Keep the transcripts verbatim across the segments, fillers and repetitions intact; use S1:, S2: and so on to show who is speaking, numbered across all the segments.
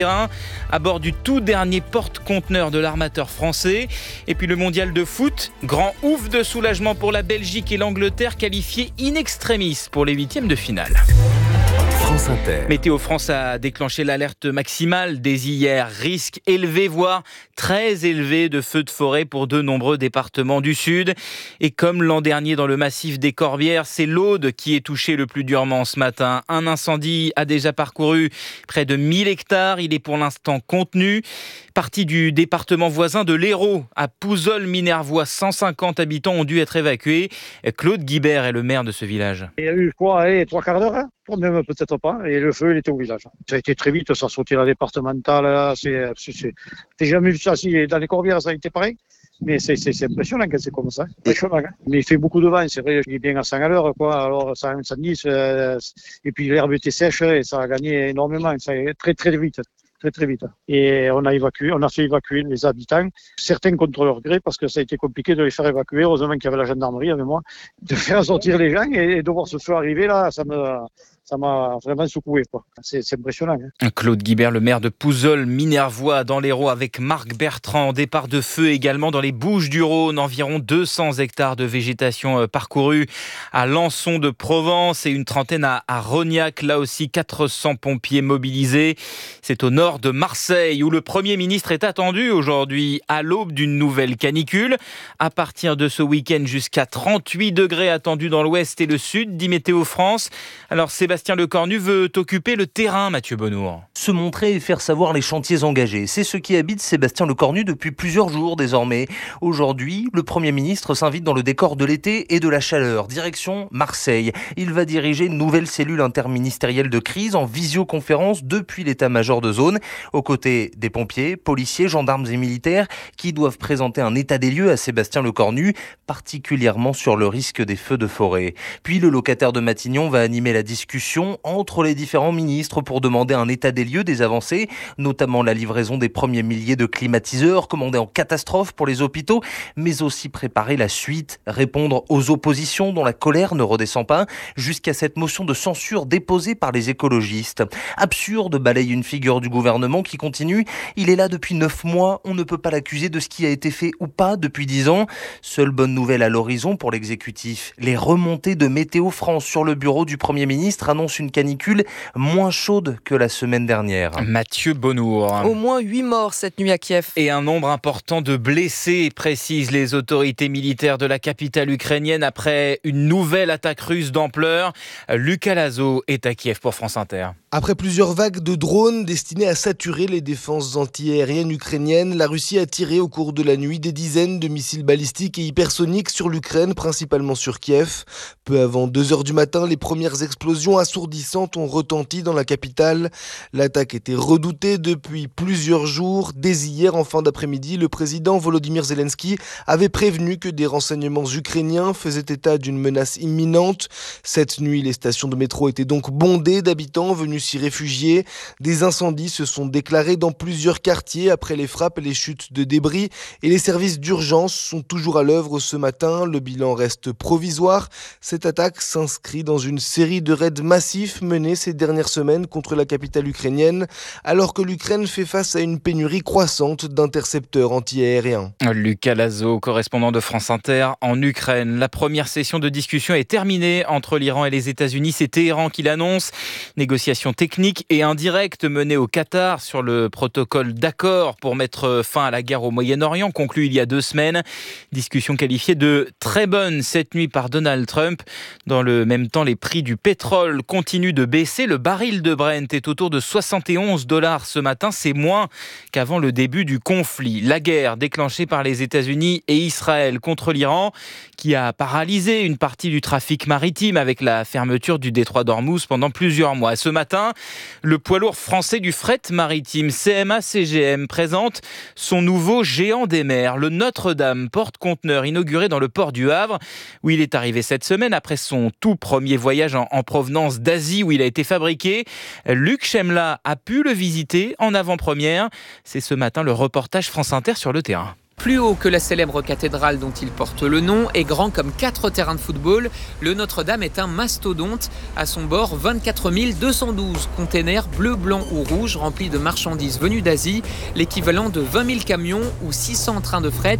S1: à bord du tout dernier porte-conteneur de l'armateur français. Et puis le mondial de foot, grand ouf de soulagement pour la Belgique et l'Angleterre, qualifiés in extremis pour les huitièmes de finale.
S2: France Inter.
S1: Météo France a déclenché l'alerte maximale dès hier. Risque élevé, voire très élevé de feux de forêt pour de nombreux départements du Sud. Et comme l'an dernier dans le massif des Corbières, c'est l'Aude qui est touché le plus durement ce matin. Un incendie a déjà parcouru près de mille hectares. Il est pour l'instant contenu. Parti du département voisin de l'Hérault, à Pouzols-Minervois, cent cinquante habitants ont dû être évacués. Claude Guibert est le maire de ce village.
S3: Il y a eu quoi, allez, trois quarts d'heure, hein, même peut-être pas, et le feu il était au village. Ça a été très vite, ça a sauté la départementale, là, c'est, c'est, c'est... J'ai jamais vu ça, si dans les Corbières ça a été pareil. Mais c'est, c'est, c'est impressionnant quand c'est comme ça. Impressionnant, hein. Mais il fait beaucoup de vent, c'est vrai, il est bien à cent à l'heure, quoi. Alors ça incendie, et puis l'herbe était sèche et ça a gagné énormément, ça est très très vite. Très très vite. Et on a évacué, on a fait évacuer les habitants, certains contre leur gré, parce que ça a été compliqué de les faire évacuer. Heureusement qu'il y avait la gendarmerie avec moi, de faire sortir les gens et de voir ce feu arriver là, ça me, ça m'a vraiment secoué, quoi. C'est, c'est impressionnant, hein.
S1: Claude Guibert, le maire de Pouzols-Minervois dans l'Hérault, avec Marc Bertrand. Départ de feu également dans les Bouches-du-Rhône. Environ deux cents hectares de végétation parcourus à Lançon de Provence et une trentaine à, à Rognac. Là aussi, quatre cents pompiers mobilisés. C'est au nord de Marseille où le Premier ministre est attendu aujourd'hui à l'aube d'une nouvelle canicule. À partir de ce week-end, jusqu'à trente-huit degrés attendus dans l'ouest et le sud, dit Météo France. Alors Sébastien Lecornu veut occuper le terrain, Mathieu Bonnour.
S4: Se montrer et faire savoir les chantiers engagés. C'est ce qui habite Sébastien Lecornu depuis plusieurs jours désormais. Aujourd'hui, le Premier ministre s'invite dans le décor de l'été et de la chaleur. Direction Marseille. Il va diriger une nouvelle cellule interministérielle de crise en visioconférence depuis l'état-major de zone, aux côtés des pompiers, policiers, gendarmes et militaires qui doivent présenter un état des lieux à Sébastien Lecornu, particulièrement sur le risque des feux de forêt. Puis le locataire de Matignon va animer la discussion entre les différents ministres pour demander un état des lieux des avancées, notamment la livraison des premiers milliers de climatiseurs commandés en catastrophe pour les hôpitaux, mais aussi préparer la suite, répondre aux oppositions dont la colère ne redescend pas, jusqu'à cette motion de censure déposée par les écologistes. Absurde, balaye une figure du gouvernement qui continue. Il est là depuis neuf mois, on ne peut pas l'accuser de ce qui a été fait ou pas depuis dix ans. Seule bonne nouvelle à l'horizon pour l'exécutif, les remontées de Météo France sur le bureau du Premier ministre annoncent une canicule moins chaude que la semaine dernière.
S1: Mathieu Bonnour.
S5: Au moins huit morts cette nuit à Kiev.
S1: Et un nombre important de blessés, précisent les autorités militaires de la capitale ukrainienne après une nouvelle attaque russe d'ampleur. Lucas Lazo est à Kiev pour France Inter.
S6: Après plusieurs vagues de drones destinés à saturer les défenses antiaériennes ukrainiennes, la Russie a tiré au cours de la nuit des dizaines de missiles balistiques et hypersoniques sur l'Ukraine, principalement sur Kiev. Peu avant deux heures du matin, les premières explosions assourdissantes ont retenti dans la capitale. L'attaque était redoutée depuis plusieurs jours. Dès hier, en fin d'après-midi, le président Volodymyr Zelensky avait prévenu que des renseignements ukrainiens faisaient état d'une menace imminente. Cette nuit, les stations de métro étaient donc bondées d'habitants venus s'y réfugier. Des incendies se sont déclarés dans plusieurs quartiers après les frappes et les chutes de débris et les services d'urgence sont toujours à l'œuvre ce matin. Le bilan reste provisoire. Cette attaque s'inscrit dans une série de raids massifs menés ces dernières semaines contre la capitale ukrainienne, alors que l'Ukraine fait face à une pénurie croissante d'intercepteurs antiaériens.
S1: Lucas Lazo, correspondant de France Inter en Ukraine. La première session de discussion est terminée entre l'Iran et les États-Unis. C'est Téhéran qui l'annonce. Négociations techniques et indirectes menées au Qatar sur le protocole d'accord pour mettre fin à la guerre au Moyen-Orient, conclu il y a deux semaines. Discussion qualifiée de très bonne cette nuit par Donald Trump. Dans le même temps, les prix du pétrole continuent de baisser. Le baril de Brent est autour de soixante et onze dollars ce matin. C'est moins qu'avant le début du conflit. La guerre déclenchée par les États-Unis et Israël contre l'Iran, qui a paralysé une partie du trafic maritime avec la fermeture du détroit d'Ormuz pendant plusieurs mois. Ce matin, le poids lourd français du fret maritime C M A C G M présente son nouveau géant des mers, le Notre-Dame porte-conteneur inauguré dans le port du Havre, où il est arrivé cette semaine après son tout premier voyage en, en provenance d'Asie où il a été fabriqué. Luc Chemla a pu le visiter en avant-première. C'est ce matin le reportage France Inter sur le terrain.
S7: Plus haut que la célèbre cathédrale dont il porte le nom et grand comme quatre terrains de football, le Notre-Dame est un mastodonte. À son bord, vingt-quatre mille deux cent douze containers bleus, blancs ou rouges remplis de marchandises venues d'Asie, l'équivalent de vingt mille camions ou six cents trains de fret.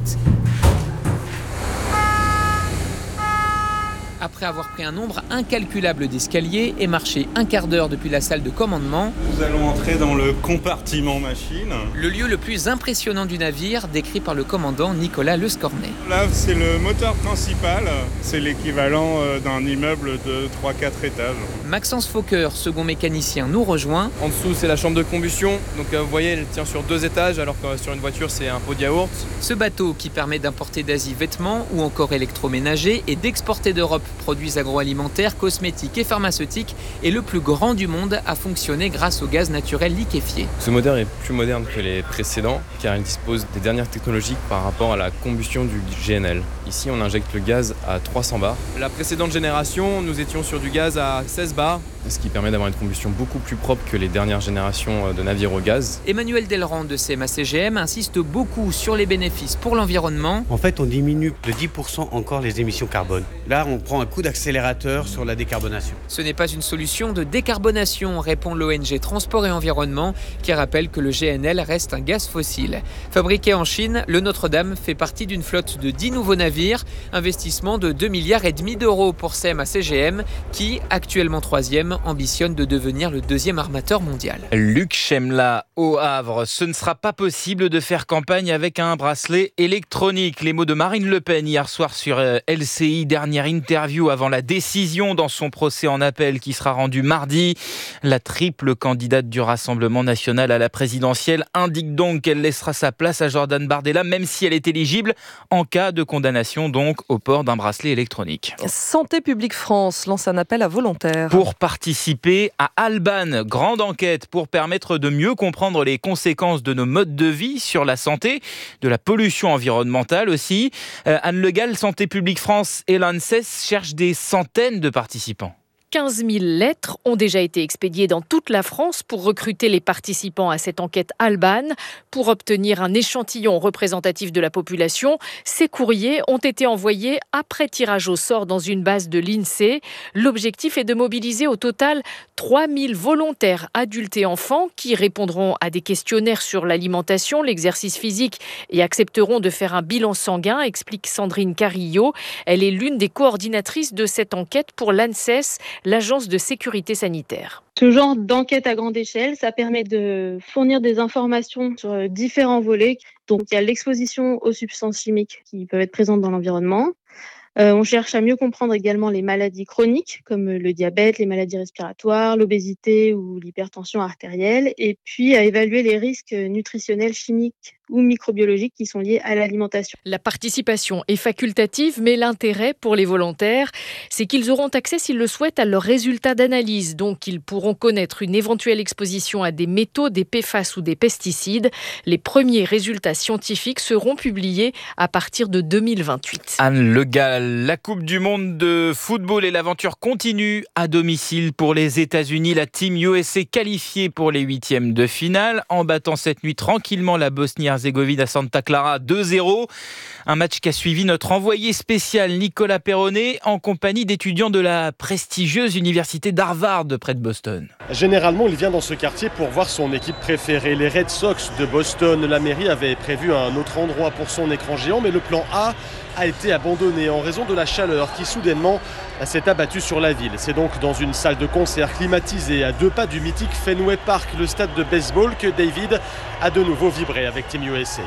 S7: Après avoir pris un nombre incalculable d'escaliers et marché un quart d'heure depuis la salle de commandement,
S8: nous allons entrer dans le compartiment machine.
S7: Le lieu le plus impressionnant du navire, décrit par le commandant Nicolas Lescornet.
S8: Là, c'est le moteur principal. C'est l'équivalent d'un immeuble de trois quatre étages.
S7: Maxence Fokker, second mécanicien, nous rejoint.
S9: En dessous, c'est la chambre de combustion. Donc, vous voyez, elle tient sur deux étages, alors que sur une voiture, c'est un pot de yaourt.
S7: Ce bateau qui permet d'importer d'Asie vêtements ou encore électroménagers et d'exporter d'Europe produits agroalimentaires, cosmétiques et pharmaceutiques est le plus grand du monde à fonctionner grâce au gaz naturel liquéfié.
S9: Ce moteur est plus moderne que les précédents car il dispose des dernières technologies par rapport à la combustion du G N L. Ici, on injecte le gaz à trois cents bars. La précédente génération, nous étions sur du gaz à seize bars, ce qui permet d'avoir une combustion beaucoup plus propre que les dernières générations de navires au gaz.
S7: Emmanuel Delrand de C M A C G M insiste beaucoup sur les bénéfices pour l'environnement.
S10: En fait, on diminue de dix pour cent encore les émissions carbone. Là, on prend un coup d'accélérateur sur la décarbonation.
S7: Ce n'est pas une solution de décarbonation, répond l'O N G Transport et Environnement, qui rappelle que le G N L reste un gaz fossile. Fabriqué en Chine, le Notre-Dame fait partie d'une flotte de dix nouveaux navires, investissement de deux virgule cinq milliards d'euros pour C M A C G M, qui, actuellement troisième, ambitionne de devenir le deuxième armateur mondial.
S1: Luc Chemla, au Havre, ce ne sera pas possible de faire campagne avec un bracelet électronique. Les mots de Marine Le Pen hier soir sur L C I, dernière interview avant la décision dans son procès en appel qui sera rendu mardi. La triple candidate du Rassemblement national à la présidentielle indique donc qu'elle laissera sa place à Jordan Bardella, même si elle est éligible en cas de condamnation donc au port d'un bracelet électronique.
S5: Santé publique France lance un appel à volontaires.
S1: Pour participer à Alban, grande enquête pour permettre de mieux comprendre les conséquences de nos modes de vie sur la santé, de la pollution environnementale aussi. Euh, Anne Le Gall, Santé publique France et l'ANSES cherchent des centaines de participants.
S11: quinze mille lettres ont déjà été expédiées dans toute la France pour recruter les participants à cette enquête Alban. Pour obtenir un échantillon représentatif de la population, ces courriers ont été envoyés après tirage au sort dans une base de l'INSEE. L'objectif est de mobiliser au total trois mille volontaires adultes et enfants qui répondront à des questionnaires sur l'alimentation, l'exercice physique et accepteront de faire un bilan sanguin, explique Sandrine Carillo. Elle est l'une des coordinatrices de cette enquête pour l'ANSES, l'Agence de sécurité sanitaire.
S12: Ce genre d'enquête à grande échelle, ça permet de fournir des informations sur différents volets. Donc, il y a l'exposition aux substances chimiques qui peuvent être présentes dans l'environnement. Euh, on cherche à mieux comprendre également les maladies chroniques, comme le diabète, les maladies respiratoires, l'obésité ou l'hypertension artérielle, et puis à évaluer les risques nutritionnels, chimiques ou microbiologiques qui sont liés à l'alimentation.
S11: La participation est facultative, mais l'intérêt pour les volontaires, c'est qu'ils auront accès, s'ils le souhaitent, à leurs résultats d'analyse. Donc, ils pourront connaître une éventuelle exposition à des métaux, des P F A S ou des pesticides. Les premiers résultats scientifiques seront publiés à partir de deux mille vingt-huit.
S1: Anne Le Gall, la Coupe du monde de football et l'aventure continue à domicile pour les États-Unis. La Team U S A qualifiée pour les huitièmes de finale en battant cette nuit tranquillement la Bosnie-Herzégovine à Santa Clara deux zéro. Un match qu'a suivi notre envoyé spécial Nicolas Perronnet en compagnie d'étudiants de la prestigieuse université d'Harvard près de Boston.
S13: Généralement, il vient dans ce quartier pour voir son équipe préférée, les Red Sox de Boston. La mairie avait prévu un autre endroit pour son écran géant, mais le plan A a été abandonné en raison de la chaleur qui soudainement s'est abattue sur la ville. C'est donc dans une salle de concert climatisée à deux pas du mythique Fenway Park, le stade de baseball, que David a de nouveau vibré avec Team U S A.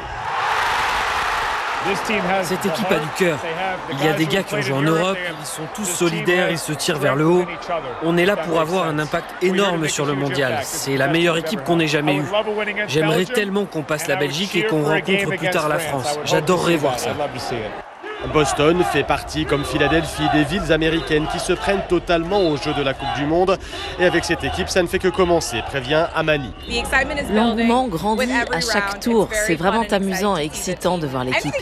S14: Cette équipe a du cœur. Il y a des gars qui ont joué en Europe, ils sont tous solidaires, ils se tirent vers le haut. On est là pour avoir un impact énorme sur le mondial. C'est la meilleure équipe qu'on ait jamais eue. J'aimerais tellement qu'on passe la Belgique et qu'on rencontre plus tard la France. J'adorerais voir ça.
S13: Boston fait partie, comme Philadelphie, des villes américaines qui se prennent totalement au jeu de la Coupe du Monde. Et avec cette équipe, ça ne fait que commencer, prévient Amani.
S15: L'engouement grandit à chaque tour. C'est vraiment amusant et excitant de voir l'équipe.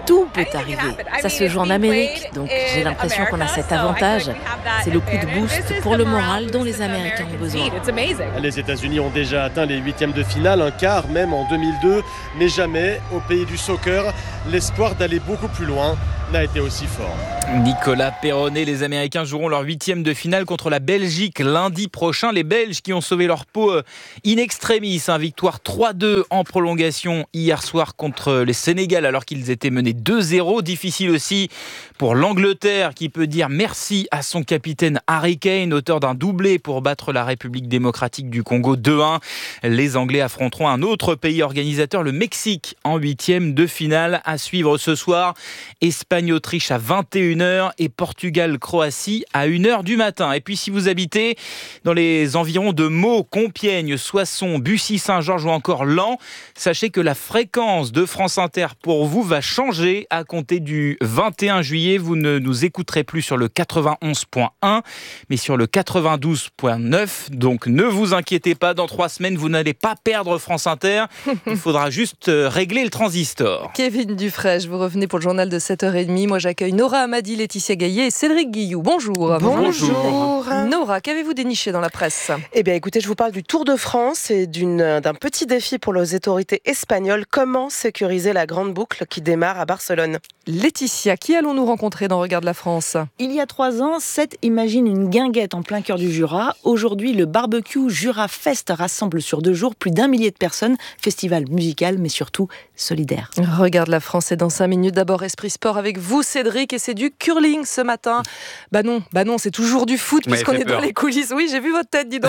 S15: tout peut arriver. Ça se joue en Amérique, donc j'ai l'impression qu'on a cet avantage. C'est le coup de boost pour le moral dont les Américains ont besoin.
S13: Les États-Unis ont déjà atteint les huitièmes de finale, un quart même en deux mille deux, mais jamais, au pays du soccer, l'espoir d'aller beaucoup plus loin n'a été aussi fort.
S1: Nicolas Perronnet, les Américains joueront leur huitième de finale contre la Belgique lundi prochain. Les Belges qui ont sauvé leur peau in extremis, hein, victoire trois deux en prolongation hier soir contre les Sénégal alors qu'ils étaient menés deux zéro. Difficile aussi pour l'Angleterre qui peut dire merci à son capitaine Harry Kane, auteur d'un doublé pour battre la République démocratique du Congo deux un. Les Anglais affronteront un autre pays organisateur, le Mexique, en huitième de finale. À suivre ce soir, Espagne-Autriche à vingt et une heures et Portugal-Croatie à une heure du matin. Et puis si vous habitez dans les environs de Meaux, Compiègne, Soissons, Bussy-Saint-Georges ou encore Laon, sachez que la fréquence de France Inter pour vous va changer à compter du vingt et un juillet. Vous ne nous écouterez plus sur le quatre-vingt-onze point un mais sur le quatre-vingt-douze point neuf. Donc ne vous inquiétez pas, dans trois semaines vous n'allez pas perdre France Inter. Il faudra juste régler le transistor.
S5: Kevin Dufresne, vous revenez pour le journal de sept heures trente. Moi j'accueille Nora Amadi, Laetitia Gaillet et Cédric Guillou. Bonjour.
S16: Bonjour.
S5: Nora, qu'avez-vous déniché dans la presse ?
S16: Eh bien écoutez, je vous parle du Tour de France et d'une, d'un petit défi pour les autorités espagnoles. Comment sécuriser la grande boucle qui démarre à Barcelone ?
S5: Laetitia, qui allons-nous rencontrer dans Regarde la France ?
S17: Il y a trois ans, Seth imagine une guinguette en plein cœur du Jura. Aujourd'hui, le barbecue Jura Fest rassemble sur deux jours plus d'un millier de personnes. Festival musical, mais surtout solidaire.
S5: Regarde la France, c'est dans cinq minutes. D'abord, Esprit Sport avec vous, Cédric, et c'est du curling ce matin. Bah non, bah non, c'est toujours du foot puisqu'on est peur. Dans les coulisses. Oui, j'ai vu votre tête, dis donc.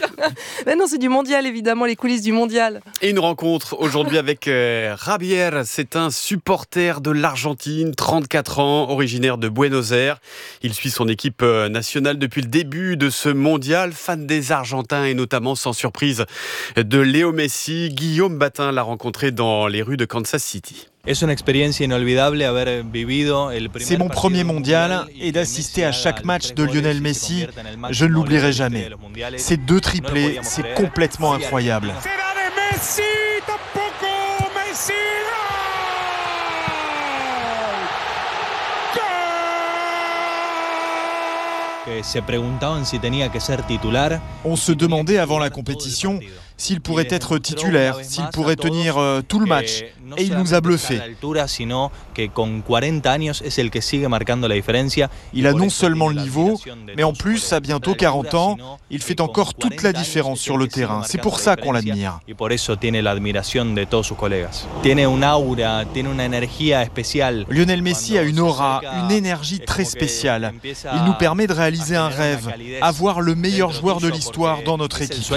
S5: Mais non, c'est du mondial, évidemment, les coulisses du mondial.
S18: Et une rencontre aujourd'hui avec euh, Javier. C'est un supporter de l'Argentine, trente-quatre ans, originaire de Buenos Aires. Il suit son équipe nationale depuis le début de ce mondial. Fan des Argentins et notamment, sans surprise, de Léo Messi. Guillaume Batin l'a rencontré dans les rues de Kansas City.
S19: C'est mon premier mondial et d'assister à chaque match de Lionel Messi, je ne l'oublierai jamais. Ces deux triplés, c'est complètement incroyable. On se demandait avant la compétition s'il pourrait être titulaire, s'il pourrait tenir euh, tout le match. Et il nous a bluffé. Il a non seulement le niveau, mais en plus, à bientôt quarante ans, il fait encore toute la différence sur le terrain. C'est pour ça qu'on l'admire. Lionel Messi a une aura, une énergie très spéciale. Il nous permet de réaliser un rêve, avoir le meilleur joueur de l'histoire dans notre équipe.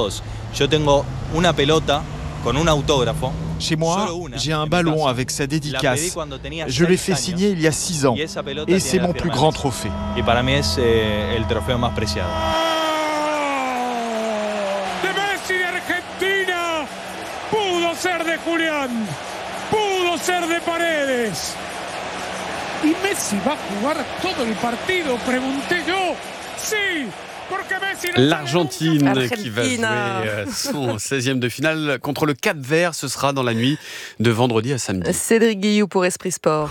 S19: Chez moi, j'ai un ballon avec sa dédicace. Je l'ai fait signer il y a six ans et c'est mon plus grand trophée.
S20: De Messi d'Argentina, pudo ser de Julián, pudo ser de Paredes. Y Messi va a jugar todo el partido, pregunté yo. Sí.
S18: L'Argentine qui va jouer son seizième de finale contre le Cap-Vert, ce sera dans la nuit de vendredi à samedi.
S5: Cédric Guillou pour Esprit Sport.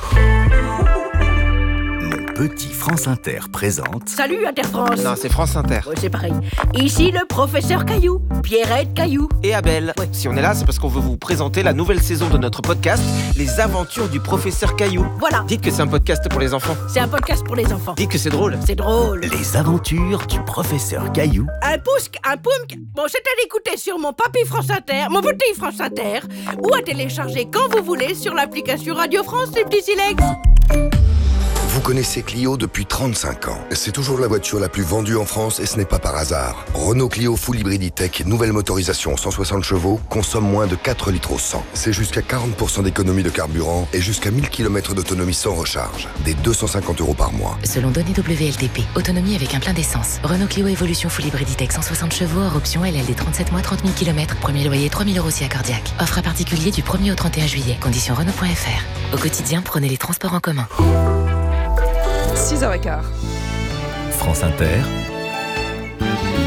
S2: Petit France Inter présente...
S21: Salut Inter France.
S22: Non, c'est France Inter.
S21: Ouais, c'est pareil. Ici le professeur Caillou, Pierrette Caillou.
S22: Et Abel. Ouais. Si on est là, c'est parce qu'on veut vous présenter la nouvelle saison de notre podcast, Les Aventures du professeur Caillou.
S21: Voilà.
S22: Dites que c'est un podcast pour les enfants.
S21: C'est un podcast pour les enfants.
S22: Dites que c'est drôle.
S21: C'est drôle.
S2: Les Aventures du professeur Caillou.
S21: Un pousque, un poumque. Bon, c'est à l'écouter sur mon papy France Inter, mon petit France Inter, ou à télécharger quand vous voulez sur l'application Radio France, les petits silex.
S23: Vous connaissez Clio depuis trente-cinq ans. C'est toujours la voiture la plus vendue en France et ce n'est pas par hasard. Renault Clio Full Hybrid E-Tech, nouvelle motorisation cent soixante chevaux, consomme moins de quatre litres au cent. C'est jusqu'à quarante pour cent d'économie de carburant et jusqu'à mille kilomètres d'autonomie sans recharge. Des deux cent cinquante euros par mois.
S24: Selon données W L T P, autonomie avec un plein d'essence. Renault Clio Evolution Full Hybrid E-Tech cent soixante chevaux, hors option L L D trente-sept mois, trente mille kilomètres. Premier loyer trois mille euros si accordiaque. Offre à particulier du premier au trente et un juillet. Conditions Renault point F R. Au quotidien, prenez les transports en commun.
S5: six heures quinze.
S2: France Inter, le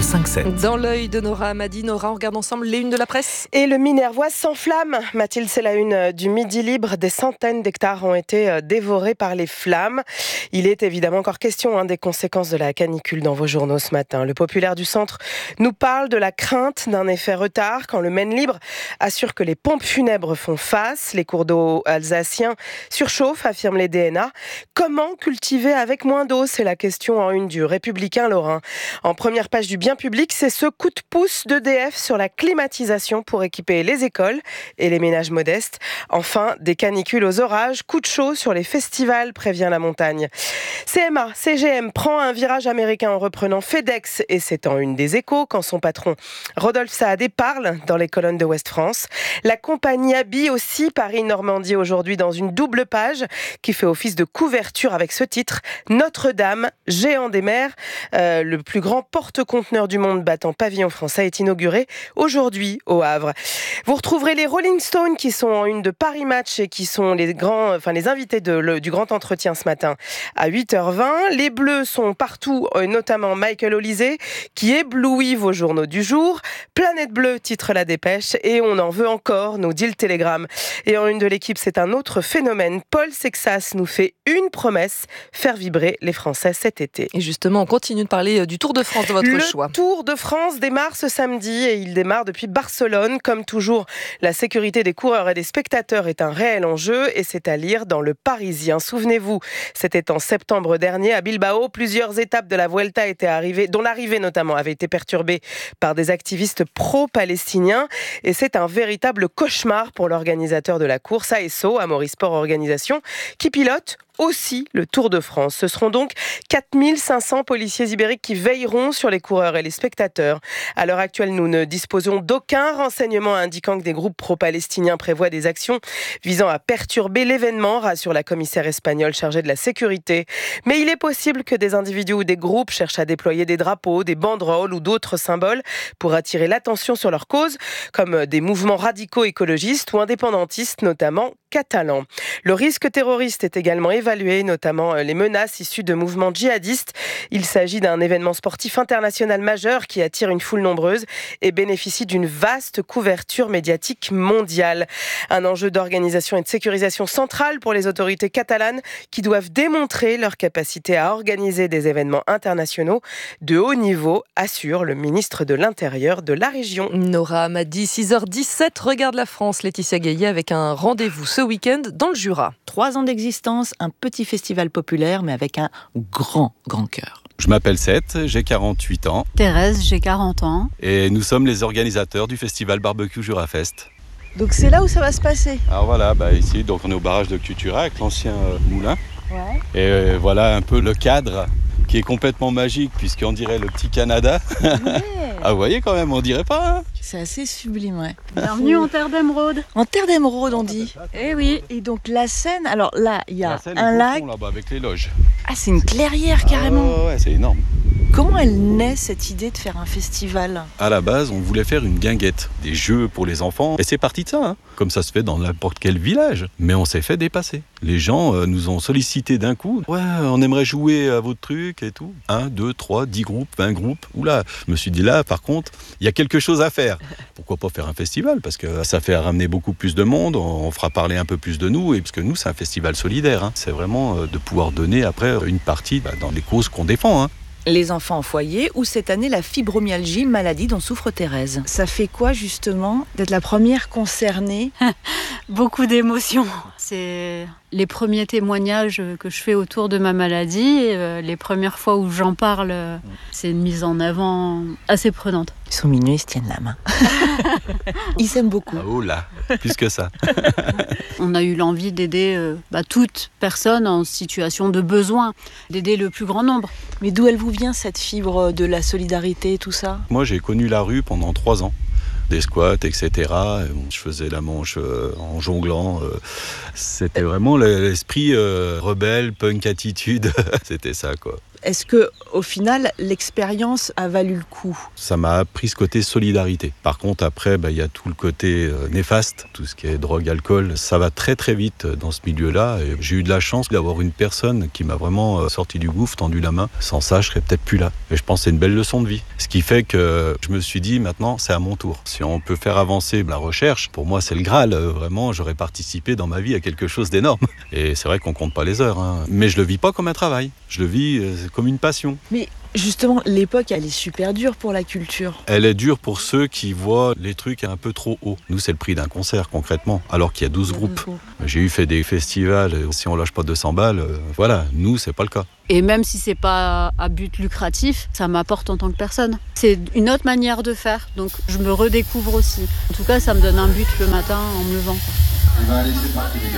S2: cinq sept.
S5: Dans l'œil de Nora Amadi, Nora, on regarde ensemble les unes de la presse.
S16: Et le Minervois s'enflamme. Mathilde, c'est la une du Midi Libre. Des centaines d'hectares ont été dévorés par les flammes. Il est évidemment encore question hein, des conséquences de la canicule dans vos journaux ce matin. Le Populaire du Centre nous parle de la crainte d'un effet retard quand le Maine Libre assure que les pompes funèbres font face. Les cours d'eau alsaciens surchauffent, affirment les D N A. Comment cultiver avec moins d'eau ? C'est la question en une du Républicain lorrain. En première page du Bien public, c'est ce coup de pouce d'E D F sur la climatisation pour équiper les écoles et les ménages modestes. Enfin, des canicules aux orages, coup de chaud sur les festivals, prévient La Montagne. C M A, C G M prend un virage américain en reprenant FedEx et c'est en une des Échos quand son patron Rodolphe Saadé parle dans les colonnes de Ouest France. La compagnie habille aussi Paris-Normandie aujourd'hui dans une double page qui fait office de couverture avec ce titre « Notre-Dame, géant des mers ». Euh, le plus grand porte-conteneur du monde battant pavillon français est inauguré aujourd'hui au Havre. Vous retrouverez les Rolling Stones qui sont en une de Paris Match et qui sont les, grands, enfin les invités de, le, du grand entretien ce matin à huit heures vingt. Les Bleus sont partout, notamment Michael Olysée qui éblouit vos journaux du jour. Planète Bleue titre la dépêche et on en veut encore, nous dit le Télégramme. Et en une de l'équipe, c'est un autre phénomène. Paul Sexas nous fait une promesse, faire vibrer les Français cet été.
S5: Et justement, on continue de parler du Tour de France de votre
S16: le
S5: choix.
S16: Le Tour de France démarre ce samedi et il démarre depuis Barcelone. Comme toujours, la sécurité des coureurs et des spectateurs est un réel enjeu et c'est à lire dans Le Parisien. Souvenez-vous, c'était en septembre dernier à Bilbao. Plusieurs étapes de la Vuelta étaient arrivées, dont l'arrivée notamment avait été perturbée par des activistes pro-palestiniens. Et c'est un véritable cauchemar pour l'organisateur de la course, A S O, Amaury Sport Organisation, qui pilote aussi le Tour de France. Ce seront donc quatre mille cinq cents policiers ibériques qui veilleront sur les coureurs et les spectateurs. À l'heure actuelle, nous ne disposons d'aucun renseignement indiquant que des groupes pro-palestiniens prévoient des actions visant à perturber l'événement, rassure la commissaire espagnole chargée de la sécurité. Mais il est possible que des individus ou des groupes cherchent à déployer des drapeaux, des banderoles ou d'autres symboles pour attirer l'attention sur leur cause, comme des mouvements radicaux écologistes ou indépendantistes, notamment catalans. Le risque terroriste est également évalué, notamment les menaces issues de mouvements djihadistes. Il s'agit d'un événement sportif international majeur qui attire une foule nombreuse et bénéficie d'une vaste couverture médiatique mondiale. Un enjeu d'organisation et de sécurisation centrale pour les autorités catalanes qui doivent démontrer leur capacité à organiser des événements internationaux de haut niveau, assure le ministre de l'Intérieur de la région.
S5: Nora Amadi, six heures dix-sept, regarde la France, Laetitia Gaillet avec un rendez-vous ce week-end dans le Jura.
S17: Trois ans d'existence, un petit festival populaire, mais avec un grand, grand cœur.
S3: Je m'appelle Seth, j'ai quarante-huit ans.
S4: Thérèse, j'ai quarante ans.
S3: Et nous sommes les organisateurs du festival Barbecue Jurafest.
S17: Donc c'est là où ça va se passer.
S3: Alors voilà, bah ici, donc on est au barrage de Cultura avec l'ancien euh, moulin.
S17: Ouais.
S3: Et euh, voilà un peu le cadre qui est complètement magique puisqu'on dirait le petit Canada.
S17: Ouais.
S3: Ah vous voyez quand même, on dirait pas hein.
S17: C'est assez sublime, ouais.
S4: Bienvenue en terre d'émeraude.
S17: En terre d'émeraude, on dit.
S4: Eh oui.
S17: Et donc la Seine, alors là, il y a
S3: Seine,
S17: un lac.
S3: là-bas avec les loges.
S17: Ah, c'est une clairière carrément.
S3: Ah, ouais, c'est énorme.
S17: Comment elle naît cette idée de faire un festival ?
S3: À la base, on voulait faire une guinguette, des jeux pour les enfants. Et c'est parti de ça, hein. Comme ça se fait dans n'importe quel village. Mais on s'est fait dépasser. Les gens euh, nous ont sollicité d'un coup. Ouais, on aimerait jouer à votre truc et tout. Un, deux, trois, dix groupes, vingt groupes. Oula, je me suis dit là, par contre, il y a quelque chose à faire. Pourquoi pas faire un festival ? Parce que ça fait ramener beaucoup plus de monde. On fera parler un peu plus de nous. Et parce que nous, c'est un festival solidaire. Hein. C'est vraiment euh, de pouvoir donner après une partie bah, dans les causes qu'on défend. Hein.
S17: Les enfants en foyer ou cette année la fibromyalgie, maladie dont souffre Thérèse. Ça fait quoi justement d'être la première concernée ?
S4: Beaucoup d'émotions. C'est les premiers témoignages que je fais autour de ma maladie, les premières fois où j'en parle, c'est une mise en avant assez prenante.
S17: Ils sont mignons, ils se tiennent la main. Ils s'aiment beaucoup.
S3: Oh là, plus que ça.
S4: On a eu l'envie d'aider euh, bah, toute personne en situation de besoin, d'aider le plus grand nombre.
S17: Mais d'où elle vous vient cette fibre de la solidarité et tout ça ?
S3: Moi, j'ai connu la rue pendant trois ans. Des squats, et cetera. Je faisais la manche euh, en jonglant. Euh, c'était vraiment l'esprit euh, rebelle, punk attitude. C'était ça, quoi.
S17: Est-ce que, au final, l'expérience a valu le coup ?
S3: Ça m'a appris ce côté solidarité. Par contre, après, bah, y a tout le côté euh, néfaste, tout ce qui est drogue, alcool. Ça va très très vite dans ce milieu-là. Et j'ai eu de la chance d'avoir une personne qui m'a vraiment euh, sorti du gouffre, tendu la main. Sans ça, je serais peut-être plus là. Et je pense que c'est une belle leçon de vie. Ce qui fait que je me suis dit, maintenant, c'est à mon tour. Si on peut faire avancer la recherche, pour moi, c'est le Graal. Euh, vraiment, j'aurais participé dans ma vie à quelque chose d'énorme. Et c'est vrai qu'on compte pas les heures, hein. Mais je le vis pas comme un travail. Je le vis euh, comme une passion.
S17: Mais justement, l'époque, elle est super dure pour la culture.
S3: Elle est dure pour ceux qui voient les trucs un peu trop haut. Nous, c'est le prix d'un concert, concrètement, alors qu'il y a douze groupes. J'ai eu fait des festivals, si on lâche pas deux cents balles, euh, voilà, nous, c'est pas le cas.
S4: Et même si c'est pas à but lucratif, ça m'apporte en tant que personne. C'est une autre manière de faire, donc je me redécouvre aussi. En tout cas, ça me donne un but le matin en me levant.
S23: Eh ben, allez, c'est parti, les gars.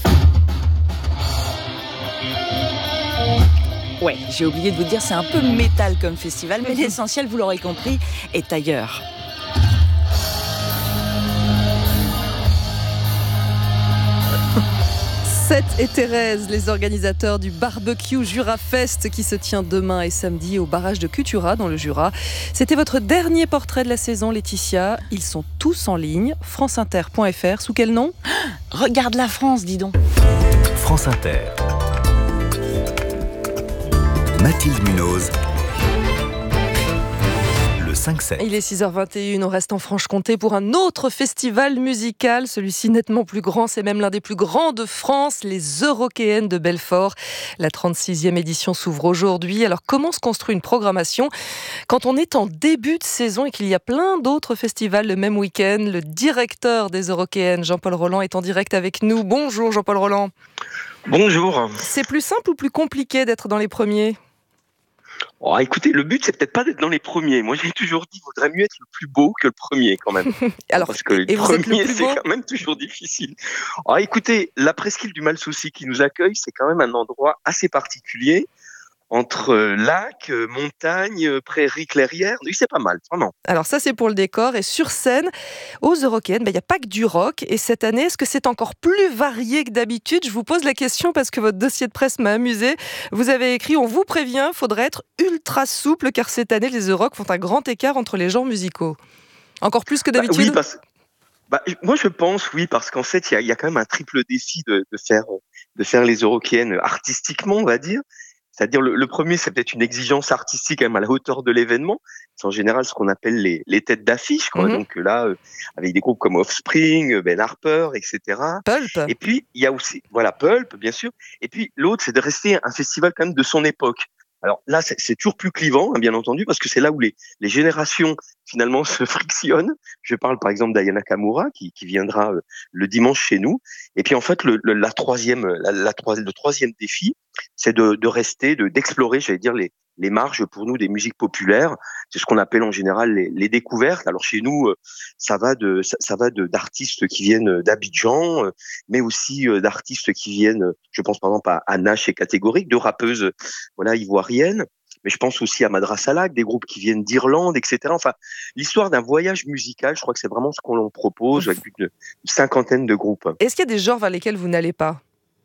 S17: Ouais, j'ai oublié de vous dire, c'est un peu métal comme festival, mais l'essentiel, vous l'aurez compris, est ailleurs.
S5: Seth et Thérèse, les organisateurs du barbecue Jura Fest qui se tient demain et samedi au barrage de Cutura dans le Jura. C'était votre dernier portrait de la saison, Laetitia. Ils sont tous en ligne, franceinter point f r. Sous quel nom ?
S17: Regarde la France, dis donc.
S2: France Inter. Mathilde Munoz. Le cinq sept.
S5: Il est six heures vingt et une, on reste en Franche-Comté pour un autre festival musical, celui-ci nettement plus grand, c'est même l'un des plus grands de France, les Eurockéennes de Belfort. La trente-sixième édition s'ouvre aujourd'hui. Alors comment se construit une programmation quand on est en début de saison et qu'il y a plein d'autres festivals le même week-end ? Le directeur des Eurockéennes, Jean-Paul Roland, est en direct avec nous. Bonjour Jean-Paul Roland.
S6: Bonjour.
S5: C'est plus simple ou plus compliqué d'être dans les premiers ?
S6: Oh, écoutez, le but, c'est peut-être pas d'être dans les premiers. Moi, j'ai toujours dit qu'il vaudrait mieux être le plus beau que le premier, quand même.
S5: Alors,
S6: parce que le premier, c'est quand même toujours difficile. Oh, écoutez, la presqu'île du Malsouci qui nous accueille, c'est quand même un endroit assez particulier. Entre lac, montagne, prairie, clairière. Oui, c'est pas mal, vraiment.
S5: Alors ça, c'est pour le décor. Et sur scène, aux Eurockéennes, il ben, n'y a pas que du rock. Et cette année, est-ce que c'est encore plus varié que d'habitude ? Je vous pose la question parce que votre dossier de presse m'a amusé. Vous avez écrit « On vous prévient, il faudrait être ultra souple car cette année, les Euroc font un grand écart entre les genres musicaux. » Encore plus que d'habitude ?
S6: Bah, oui, parce... bah, moi, je pense, oui, parce qu'en fait, il y, y a quand même un triple défi de, de, faire, de faire les Eurockéennes artistiquement, on va dire. C'est-à-dire, le, le premier, c'est peut-être une exigence artistique quand même à la hauteur de l'événement. C'est en général ce qu'on appelle les, les têtes d'affiche, quoi. Mm-hmm. Donc là, euh, avec des groupes comme Offspring, Ben Harper, et cetera.
S5: Pulp.
S6: Et puis, il y a aussi, voilà, Pulp, bien sûr. Et puis, l'autre, c'est de rester un festival quand même de son époque. Alors là, c'est, c'est toujours plus clivant, hein, bien entendu, parce que c'est là où les, les générations, finalement, se frictionnent. Je parle, par exemple, d'Aya Nakamura, qui, qui viendra euh, le dimanche chez nous. Et puis, en fait, le, le, la troisième, la, la, le troisième défi, c'est de, de rester, de, d'explorer, j'allais dire, les, les marges pour nous des musiques populaires. C'est ce qu'on appelle en général les, les découvertes. Alors chez nous, ça va de, ça, ça va de d'artistes qui viennent d'Abidjan, mais aussi d'artistes qui viennent, je pense par exemple à, à Nash et Catégorique, de rappeuses, voilà, ivoiriennes. Mais je pense aussi à Madrasalak, des groupes qui viennent d'Irlande, et cetera. Enfin, l'histoire d'un voyage musical, je crois que c'est vraiment ce qu'on l'on propose avec une, une cinquantaine de groupes.
S5: Est-ce qu'il y a des genres vers lesquels vous n'allez pas ?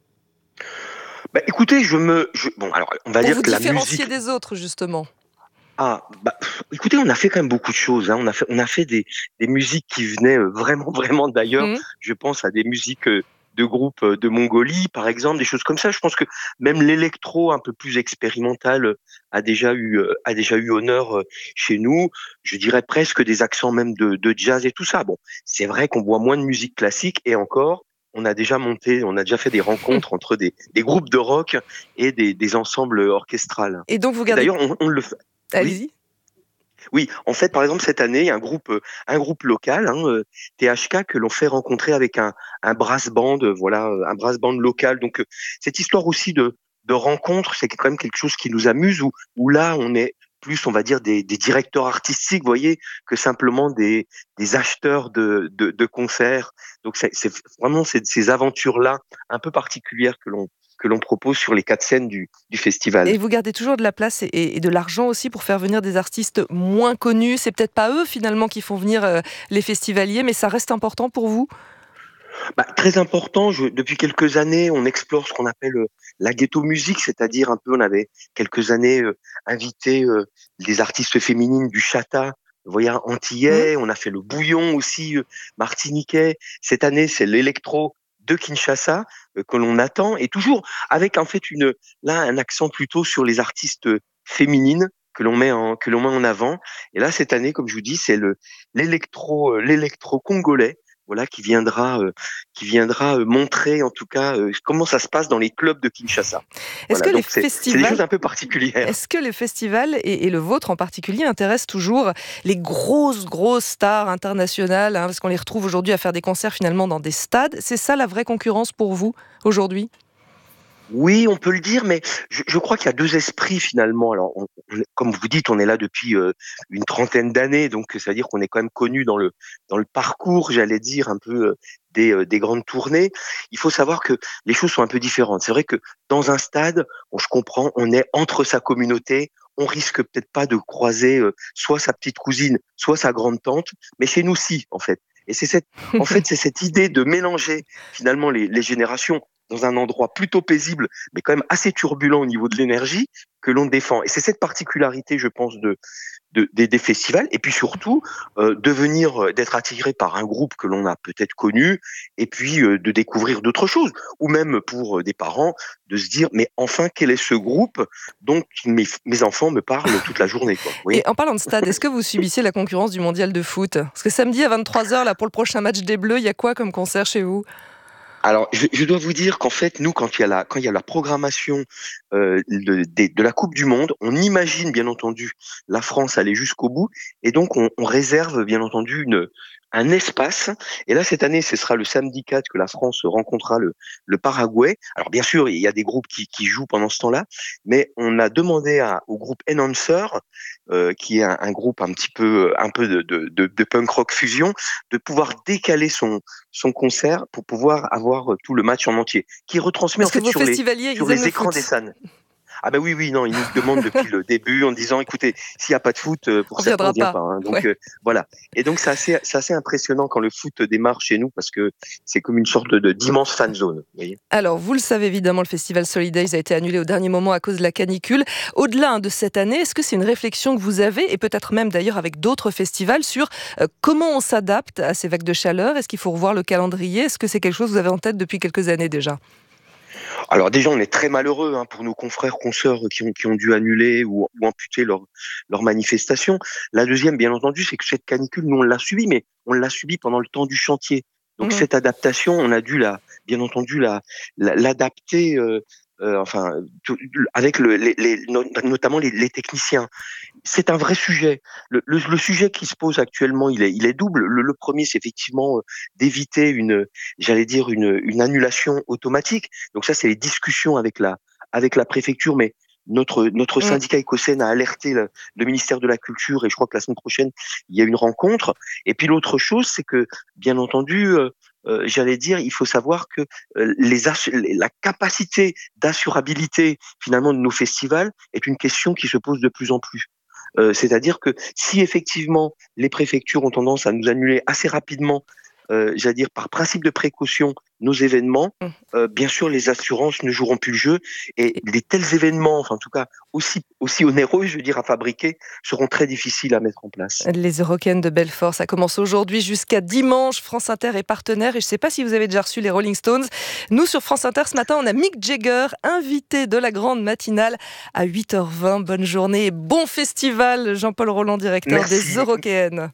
S6: Bah, écoutez, je me, je, bon, alors, on va
S5: Pour
S6: dire
S5: vous
S6: que la
S5: différencier
S6: musique
S5: des autres, justement.
S6: Ah, bah, pff, écoutez, on a fait quand même beaucoup de choses, hein. On a fait, on a fait des, des musiques qui venaient vraiment, vraiment d'ailleurs. Mmh. Je pense à des musiques de groupes de Mongolie, par exemple, des choses comme ça. Je pense que même l'électro un peu plus expérimental a déjà eu, a déjà eu honneur chez nous. Je dirais presque des accents même de, de jazz et tout ça. Bon, c'est vrai qu'on voit moins de musique classique et encore, on a déjà monté, on a déjà fait des rencontres entre des, des groupes de rock et des, des ensembles orchestrales.
S5: Et donc vous gardez.
S6: D'ailleurs, on, on le fait.
S5: Allez-y.
S6: Oui. Oui, en fait, par exemple, cette année, il y a un groupe, un groupe local, hein, T H K, que l'on fait rencontrer avec un, un brass band, voilà, un brass band local. Donc, cette histoire aussi de, de rencontre, c'est quand même quelque chose qui nous amuse, où, où là, on est plus, on va dire, des, des directeurs artistiques, vous voyez, que simplement des, des acheteurs de, de, de concerts. Donc, c'est, c'est vraiment ces, ces aventures-là un peu particulières que l'on que l'on propose sur les quatre scènes du, du festival.
S5: Et vous gardez toujours de la place et, et de l'argent aussi pour faire venir des artistes moins connus. C'est peut-être pas eux finalement qui font venir euh, les festivaliers, mais ça reste important pour vous ?
S6: Bah, très important. Je, depuis quelques années, on explore ce qu'on appelle euh, la ghetto musique, c'est-à-dire un peu, on avait quelques années euh, invité euh, des artistes féminines du Chata, voyez, antillais. Mmh. On a fait le bouillon aussi euh, martiniquais. Cette année, c'est l'électro de Kinshasa euh, que l'on attend, et toujours avec en fait une là un accent plutôt sur les artistes féminines que l'on met en que l'on met en avant. Et là, cette année, comme je vous dis, c'est le l'électro euh, l'électro congolais. Voilà, qui viendra, euh, qui viendra euh, montrer en tout cas euh, comment ça se passe dans les clubs de Kinshasa.
S5: Est-ce
S6: voilà,
S5: que
S6: les
S5: festivals,
S6: c'est des choses un peu particulières.
S5: Est-ce que les festivals et, et le vôtre en particulier intéressent toujours les grosses grosses stars internationales, hein, parce qu'on les retrouve aujourd'hui à faire des concerts finalement dans des stades. C'est ça la vraie concurrence pour vous aujourd'hui?
S6: Oui, on peut le dire, mais je, je crois qu'il y a deux esprits finalement. Alors, on, on, comme vous dites, on est là depuis euh, une trentaine d'années, donc ça veut dire qu'on est quand même connu dans le dans le parcours, j'allais dire un peu euh, des euh, des grandes tournées. Il faut savoir que les choses sont un peu différentes. C'est vrai que dans un stade, bon, je comprends, on est entre sa communauté. On risque peut-être pas de croiser euh, soit sa petite cousine, soit sa grande tante, mais chez nous si, en fait. Et c'est cette, en fait, c'est cette idée de mélanger finalement les, les générations dans un endroit plutôt paisible, mais quand même assez turbulent au niveau de l'énergie, que l'on défend. Et c'est cette particularité, je pense, de, de des, des festivals. Et puis surtout, euh, de venir, d'être attiré par un groupe que l'on a peut-être connu, et puis euh, de découvrir d'autres choses. Ou même pour euh, des parents, de se dire, mais enfin, quel est ce groupe dont mes, mes enfants me parlent toute la journée, quoi. Vous voyez ?
S5: Et en parlant de stade, est-ce que vous subissez la concurrence du mondial de foot ? Parce que samedi à vingt-trois heures, là, pour le prochain match des Bleus, il y a quoi comme concert chez vous ?
S6: Alors, je, je dois vous dire qu'en fait, nous, quand il y a la, quand il y a la programmation euh, de, de, de la Coupe du Monde, on imagine bien entendu la France aller jusqu'au bout, et donc on, on réserve bien entendu une, un espace. Et là, cette année, ce sera le samedi quatre que la France rencontrera le, le Paraguay. Alors, bien sûr, il y a des groupes qui, qui jouent pendant ce temps-là, mais on a demandé à, au groupe Enhancer, euh, qui est un, un groupe un petit peu, un peu de, de, de, de punk rock fusion, de pouvoir décaler son, son concert pour pouvoir avoir tout le match en entier, qui retransmet
S5: Parce
S6: en fait sur les, sur les écrans des salles. Ah ben oui, oui, non, ils nous demandent depuis le début en disant, écoutez, s'il n'y a pas de foot, pour ça, on ne vient pas. Hein. Donc ouais. euh, voilà. Et donc c'est assez, c'est assez impressionnant quand le foot démarre chez nous, parce que c'est comme une sorte de, d'immense fan zone. Vous voyez.
S5: Alors, vous le savez évidemment, le festival Solidays a été annulé au dernier moment à cause de la canicule. Au-delà de cette année, est-ce que c'est une réflexion que vous avez, et peut-être même d'ailleurs avec d'autres festivals, sur euh, comment on s'adapte à ces vagues de chaleur ? Est-ce qu'il faut revoir le calendrier ? Est-ce que c'est quelque chose que vous avez en tête depuis quelques années déjà ?
S6: Alors déjà, on est très malheureux hein, pour nos confrères, consoeurs qui ont, qui ont dû annuler ou, ou amputer leur, leur manifestation. La deuxième, bien entendu, c'est que cette canicule, nous, on l'a subie, mais on l'a subie pendant le temps du chantier. Donc mmh. cette adaptation, on a dû, la, bien entendu, la, la, l'adapter euh, euh, enfin, tout, avec le, les, les, notamment les, les techniciens. C'est un vrai sujet. Le, le, le sujet qui se pose actuellement, il est, il est double. Le, le premier, c'est effectivement d'éviter une, j'allais dire une, une annulation automatique. Donc ça, c'est les discussions avec la, avec la préfecture, mais notre notre syndicat Ecocène a alerté le, le ministère de la Culture, et je crois que la semaine prochaine il y a une rencontre. Et puis l'autre chose, c'est que bien entendu, euh, euh, j'allais dire, il faut savoir que euh, les la capacité d'assurabilité finalement de nos festivals est une question qui se pose de plus en plus. Euh, c'est-à-dire que si effectivement les préfectures ont tendance à nous annuler assez rapidement, euh, j'allais dire par principe de précaution, nos événements, euh, bien sûr les assurances ne joueront plus le jeu, et des tels événements, enfin en tout cas aussi aussi onéreux, je veux dire, à fabriquer, seront très difficiles à mettre en place.
S5: Les Eurocaines de Belfort, ça commence aujourd'hui jusqu'à dimanche. France Inter est partenaire, et je ne sais pas si vous avez déjà reçu les Rolling Stones. Nous, sur France Inter, ce matin, on a Mick Jagger, invité de la grande matinale à huit heures vingt. Bonne journée et bon festival, Jean-Paul Roland, directeur Merci. Des Eurocaines.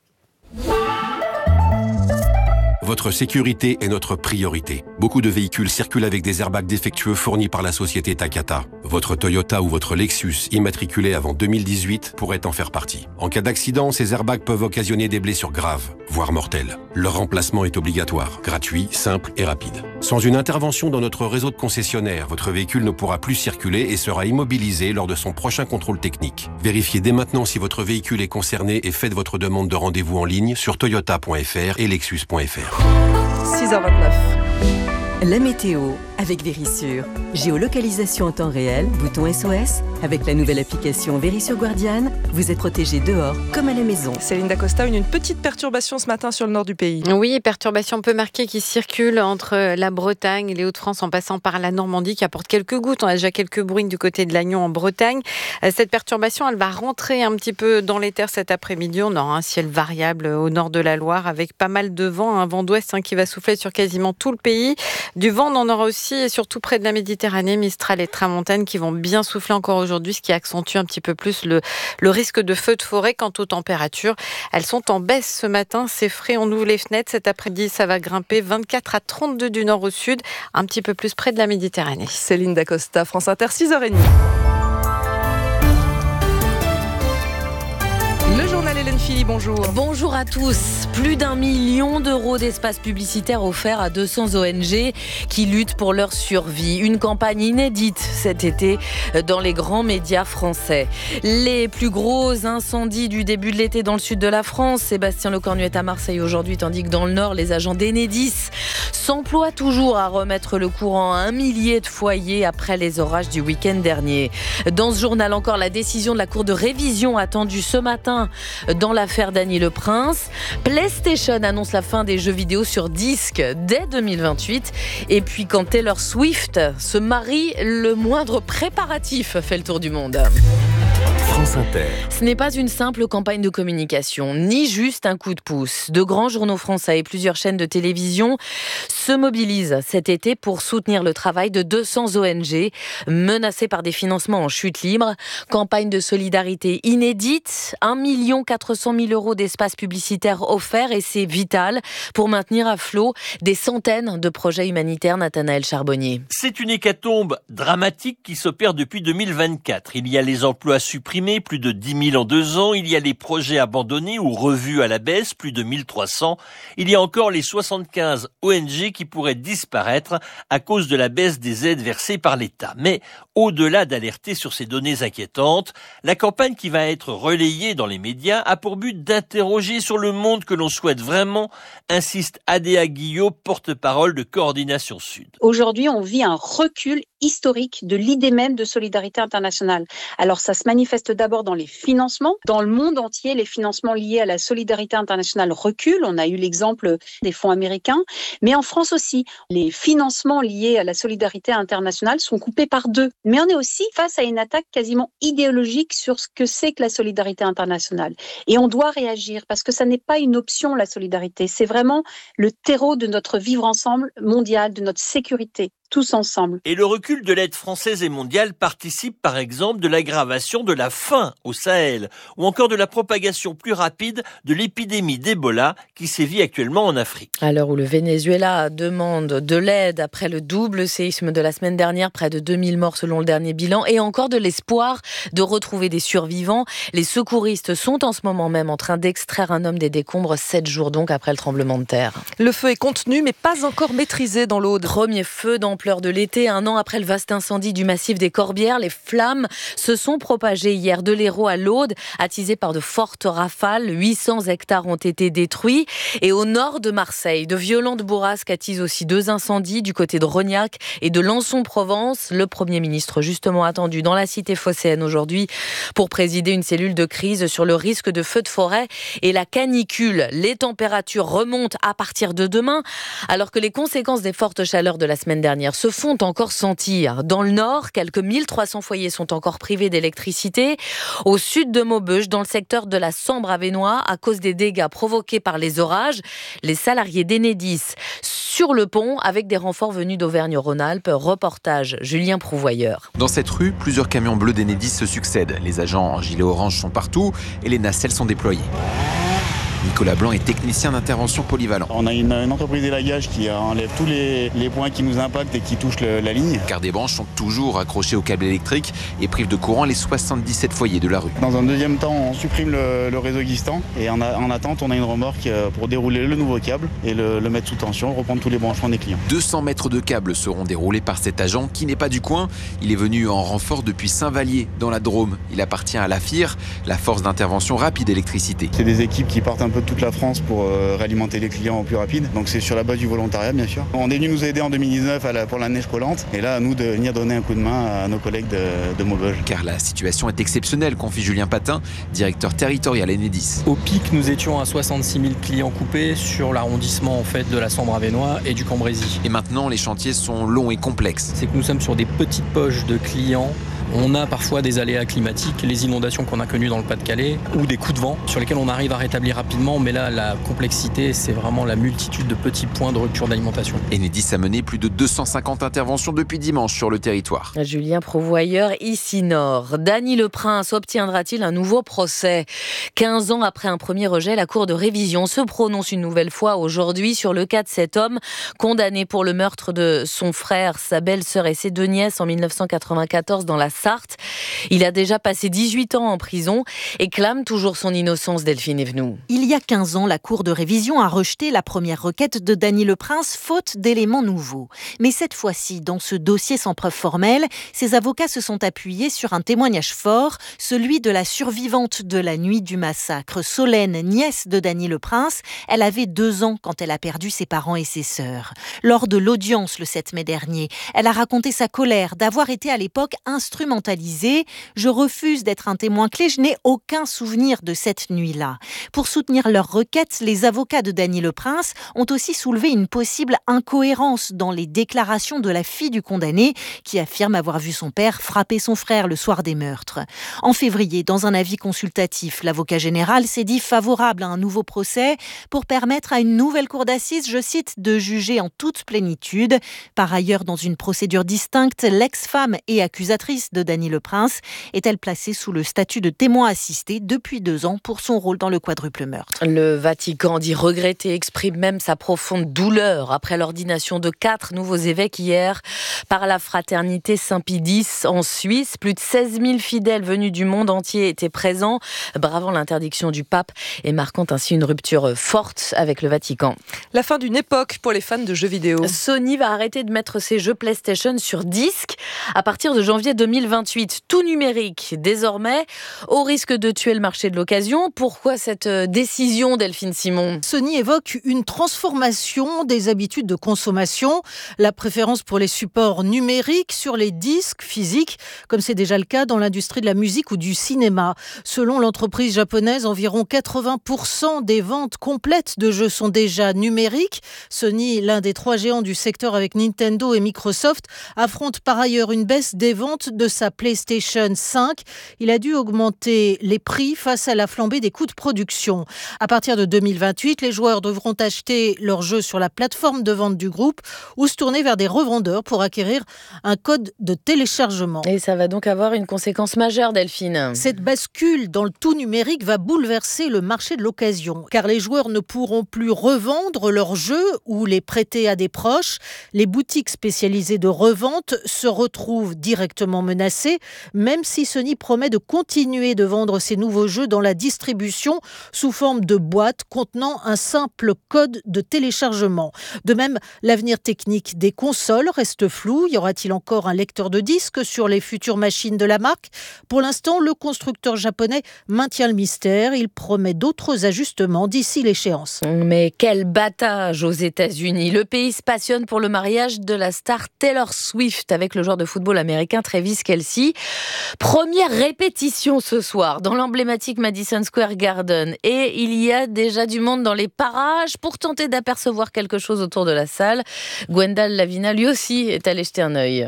S7: Votre sécurité est notre priorité. Beaucoup de véhicules circulent avec des airbags défectueux fournis par la société Takata. Votre Toyota ou votre Lexus, immatriculé avant deux mille dix-huit, pourrait en faire partie. En cas d'accident, ces airbags peuvent occasionner des blessures graves, voire mortelles. Leur remplacement est obligatoire, gratuit, simple et rapide. Sans une intervention dans notre réseau de concessionnaires, votre véhicule ne pourra plus circuler et sera immobilisé lors de son prochain contrôle technique. Vérifiez dès maintenant si votre véhicule est concerné et faites votre demande de rendez-vous en ligne sur toyota point f r et lexus point f r.
S5: six heures vingt-neuf.
S8: La météo avec Vérissure. Géolocalisation en temps réel, bouton S O S, Avec la nouvelle application Verisure Guardian, vous êtes protégé dehors comme à la maison.
S5: Céline Dacosta, une, une petite perturbation ce matin sur le nord du pays.
S9: Oui, perturbation peu marquée qui circule entre la Bretagne et les Hauts-de-France en passant par la Normandie qui apporte quelques gouttes. On a déjà quelques bruines du côté de Lannion en Bretagne. Cette perturbation, elle va rentrer un petit peu dans les terres cet après-midi. On aura un ciel variable au nord de la Loire avec pas mal de vent, un vent d'ouest hein, qui va souffler sur quasiment tout le pays. Du vent, on en aura aussi et surtout près de la Méditerranée, Mistral et Tramontane qui vont bien souffler encore aujourd'hui, ce qui accentue un petit peu plus le, le risque de feux de forêt. Quant aux températures, elles sont en baisse ce matin. C'est frais, on ouvre les fenêtres. Cet après-midi, ça va grimper vingt-quatre à trente-deux du nord au sud, un petit peu plus près de la Méditerranée.
S5: Céline Dacosta, France Inter, six heures trente. Le journal Hélène Philly, bonjour.
S15: Bonjour à tous. Plus d'un million d'euros d'espace publicitaire offerts à deux cents O N G qui luttent pour leur survie. Une campagne inédite cet été dans les grands médias français. Les plus gros incendies du début de l'été dans le sud de la France. Sébastien Lecornu est à Marseille aujourd'hui, tandis que dans le nord, les agents d'Enedis s'emploient toujours à remettre le courant à un millier de foyers après les orages du week-end dernier. Dans ce journal encore, la décision de la Cour de révision attendue ce matin dans l'affaire Dany Le Prince. PlayStation annonce la fin des jeux vidéo sur disque dès deux mille vingt-huit. Et puis quand Taylor Swift se marie, le moindre préparatif fait le tour du monde.
S2: France Inter.
S15: Ce n'est pas une simple campagne de communication, ni juste un coup de pouce. De grands journaux français et plusieurs chaînes de télévision se mobilisent cet été pour soutenir le travail de deux cents O N G menacés par des financements en chute libre. Campagne de solidarité inédite, un million quatre cent mille euros d'espace publicitaire offert et c'est vital pour maintenir à flot des centaines de projets humanitaires. Nathanaël Charbonnier.
S10: C'est une hécatombe dramatique qui s'opère depuis deux mille vingt-quatre. Il y a les emplois supprimés, plus de dix mille en deux ans. Il y a les projets abandonnés ou revus à la baisse, plus de mille trois cents. Il y a encore les soixante-quinze O N G qui pourraient disparaître à cause de la baisse des aides versées par l'État. Mais au-delà d'alerter sur ces données inquiétantes, la campagne qui va être relayée dans les médias a pour but d'interroger sur le monde que l'on souhaite vraiment, insiste Adéa Guillot, porte-parole de Coordination Sud.
S12: Aujourd'hui, on vit un recul historique de l'idée même de solidarité internationale. Alors ça se manifeste d'abord dans les financements. Dans le monde entier, les financements liés à la solidarité internationale reculent. On a eu l'exemple des fonds américains. Mais en France aussi, les financements liés à la solidarité internationale sont coupés par deux. Mais on est aussi face à une attaque quasiment idéologique sur ce que c'est que la solidarité internationale. Et on doit réagir parce que ça n'est pas une option, la solidarité. C'est vraiment le terreau de notre vivre ensemble mondial, de notre sécurité. Tous ensemble.
S10: Et le recul de l'aide française et mondiale participe par exemple de l'aggravation de la faim au Sahel ou encore de la propagation plus rapide de l'épidémie d'Ebola qui sévit actuellement en Afrique.
S15: À l'heure où le Venezuela demande de l'aide après le double séisme de la semaine dernière, près de deux mille morts selon le dernier bilan, et encore de l'espoir de retrouver des survivants, les secouristes sont en ce moment même en train d'extraire un homme des décombres, sept jours donc après le tremblement de terre.
S5: Le feu est contenu mais pas encore maîtrisé dans l'Aude.
S15: Premier feu d'ampleur de l'été, un an après le vaste incendie du massif des Corbières, les flammes se sont propagées hier de l'Hérault à l'Aude, attisées par de fortes rafales. huit cents hectares ont été détruits. Et au nord de Marseille, de violentes bourrasques attisent aussi deux incendies du côté de Rognac et de Lançon-Provence. Le Premier ministre, justement attendu dans la cité phocéenne aujourd'hui pour présider une cellule de crise sur le risque de feux de forêt et la canicule. Les températures remontent à partir de demain, alors que les conséquences des fortes chaleurs de la semaine dernière se font encore sentir. Dans le nord, quelques mille trois cents foyers sont encore privés d'électricité. Au sud de Maubeuge, dans le secteur de la Sambre-Avesnois, à cause des dégâts provoqués par les orages, les salariés d'Enedis sur le pont avec des renforts venus d'Auvergne-Rhône-Alpes. Reportage Julien Prouvoyeur.
S25: Dans cette rue, plusieurs camions bleus d'Enedis se succèdent. Les agents en gilet orange sont partout et les nacelles sont déployées. Nicolas Blanc est technicien d'intervention polyvalent.
S26: On a une, une entreprise d'élagage qui enlève tous les, les points qui nous impactent et qui touchent le, la ligne.
S25: Car des branches sont toujours accrochées au câble électrique et privent de courant les soixante-dix-sept foyers de la rue.
S26: Dans un deuxième temps, on supprime le, le réseau existant et en, a, en attente, on a une remorque pour dérouler le nouveau câble et le, le mettre sous tension, reprendre tous les branchements des clients.
S25: deux cents mètres de câbles seront déroulés par cet agent qui n'est pas du coin. Il est venu en renfort depuis Saint-Vallier, dans la Drôme. Il appartient à l'A F I R, la force d'intervention rapide électricité.
S26: C'est des équipes qui partent un peu peu toute la France pour euh, réalimenter les clients au plus rapide. Donc c'est sur la base du volontariat, bien sûr. On est venu nous aider en deux mille dix-neuf à la, pour la neige collante. Et là, à nous de venir donner un coup de main à nos collègues de, de Maubeuge.
S25: Car la situation est exceptionnelle, confie Julien Patin, directeur territorial Enedis.
S1: Au pic, nous étions à soixante-six mille clients coupés sur l'arrondissement en fait, de la Sambre-Avesnois et du Cambrésis.
S25: Et maintenant, les chantiers sont longs et complexes.
S1: C'est que nous sommes sur des petites poches de clients. On a parfois des aléas climatiques, les inondations qu'on a connues dans le Pas-de-Calais ou des coups de vent sur lesquels on arrive à rétablir rapidement. Mais là, la complexité, c'est vraiment la multitude de petits points de rupture d'alimentation.
S25: Enedis a mené plus de deux cent cinquante interventions depuis dimanche sur le territoire.
S15: Julien Provoyeur, ici Nord. Dany Le Prince obtiendra-t-il un nouveau procès ? quinze ans après un premier rejet, la Cour de révision se prononce une nouvelle fois aujourd'hui sur le cas de cet homme condamné pour le meurtre de son frère, sa belle-sœur et ses deux nièces en dix-neuf cent quatre-vingt-quatorze dans la Sarthe. Il a déjà passé dix-huit ans en prison et clame toujours son innocence, Delphine Evenou.
S11: Il y a quinze ans, la Cour de révision a rejeté la première requête de Dany Le Prince, faute d'éléments nouveaux. Mais cette fois-ci, dans ce dossier sans preuve formelle, ses avocats se sont appuyés sur un témoignage fort, celui de la survivante de la nuit du massacre, Solène, nièce de Dany Le Prince. Elle avait deux ans quand elle a perdu ses parents et ses sœurs. Lors de l'audience le sept mai dernier, elle a raconté sa colère d'avoir été à l'époque instrumentalisée. Je refuse d'être un témoin clé, je n'ai aucun souvenir de cette nuit-là. Pour soutenir leur requête, les avocats de Dany Le Prince ont aussi soulevé une possible incohérence dans les déclarations de la fille du condamné, qui affirme avoir vu son père frapper son frère le soir des meurtres. En février, dans un avis consultatif, l'avocat général s'est dit favorable à un nouveau procès pour permettre à une nouvelle cour d'assises, je cite, de juger en toute plénitude. Par ailleurs, dans une procédure distincte, l'ex-femme et accusatrice de Dany Le Prince est-elle placée sous le statut de témoin assisté depuis deux ans pour son rôle dans le quadruple meurtre.
S15: Le Vatican dit regretter, exprime même sa profonde douleur après l'ordination de quatre nouveaux évêques hier par la fraternité Saint-Pie X en Suisse. Plus de seize mille fidèles venus du monde entier étaient présents, bravant l'interdiction du pape et marquant ainsi une rupture forte avec le Vatican.
S5: La fin d'une époque pour les fans de jeux vidéo.
S15: Sony va arrêter de mettre ses jeux PlayStation sur disque à partir de janvier deux mille vingt-huit. Tout numérique désormais, au risque de tuer le marché de l'occasion. Pourquoi cette décision, Delphine Simon ?
S11: Sony évoque une transformation des habitudes de consommation, la préférence pour les supports numériques sur les disques physiques, comme c'est déjà le cas dans l'industrie de la musique ou du cinéma. Selon l'entreprise japonaise, environ quatre-vingts pour cent des ventes complètes de jeux sont déjà numériques. Sony, l'un des trois géants du secteur avec Nintendo et Microsoft, affronte par ailleurs une baisse des ventes de sa PlayStation cinq. Il a dû augmenter les prix face à la flambée des coûts de production. À partir de deux mille vingt-huit, les joueurs devront acheter leurs jeux sur la plateforme de vente du groupe ou se tourner vers des revendeurs pour acquérir un code de téléchargement.
S15: Et ça va donc avoir une conséquence majeure, Delphine.
S11: Cette bascule dans le tout numérique va bouleverser le marché de l'occasion, car les joueurs ne pourront plus revendre leurs jeux ou les prêter à des proches. Les boutiques spécialisées de revente se retrouvent directement menacées, même si Sony promet de continuer de vendre ses nouveaux jeux dans la distribution sous forme de boîtes contenant un simple code de téléchargement. De même, l'avenir technique des consoles reste flou. Y aura-t-il encore un lecteur de disques sur les futures machines de la marque ? Pour l'instant, le constructeur japonais maintient le mystère. Il promet d'autres ajustements d'ici l'échéance.
S15: Mais quel battage aux États-Unis. Le pays se passionne pour le mariage de la star Taylor Swift avec le joueur de football américain Travis Kelce. Première répétition ce soir dans l'emblématique Madison Square Garden. Et il y a déjà du monde dans les parages pour tenter d'apercevoir quelque chose autour de la salle. Gwendal Lavina, lui aussi, est allé jeter un œil.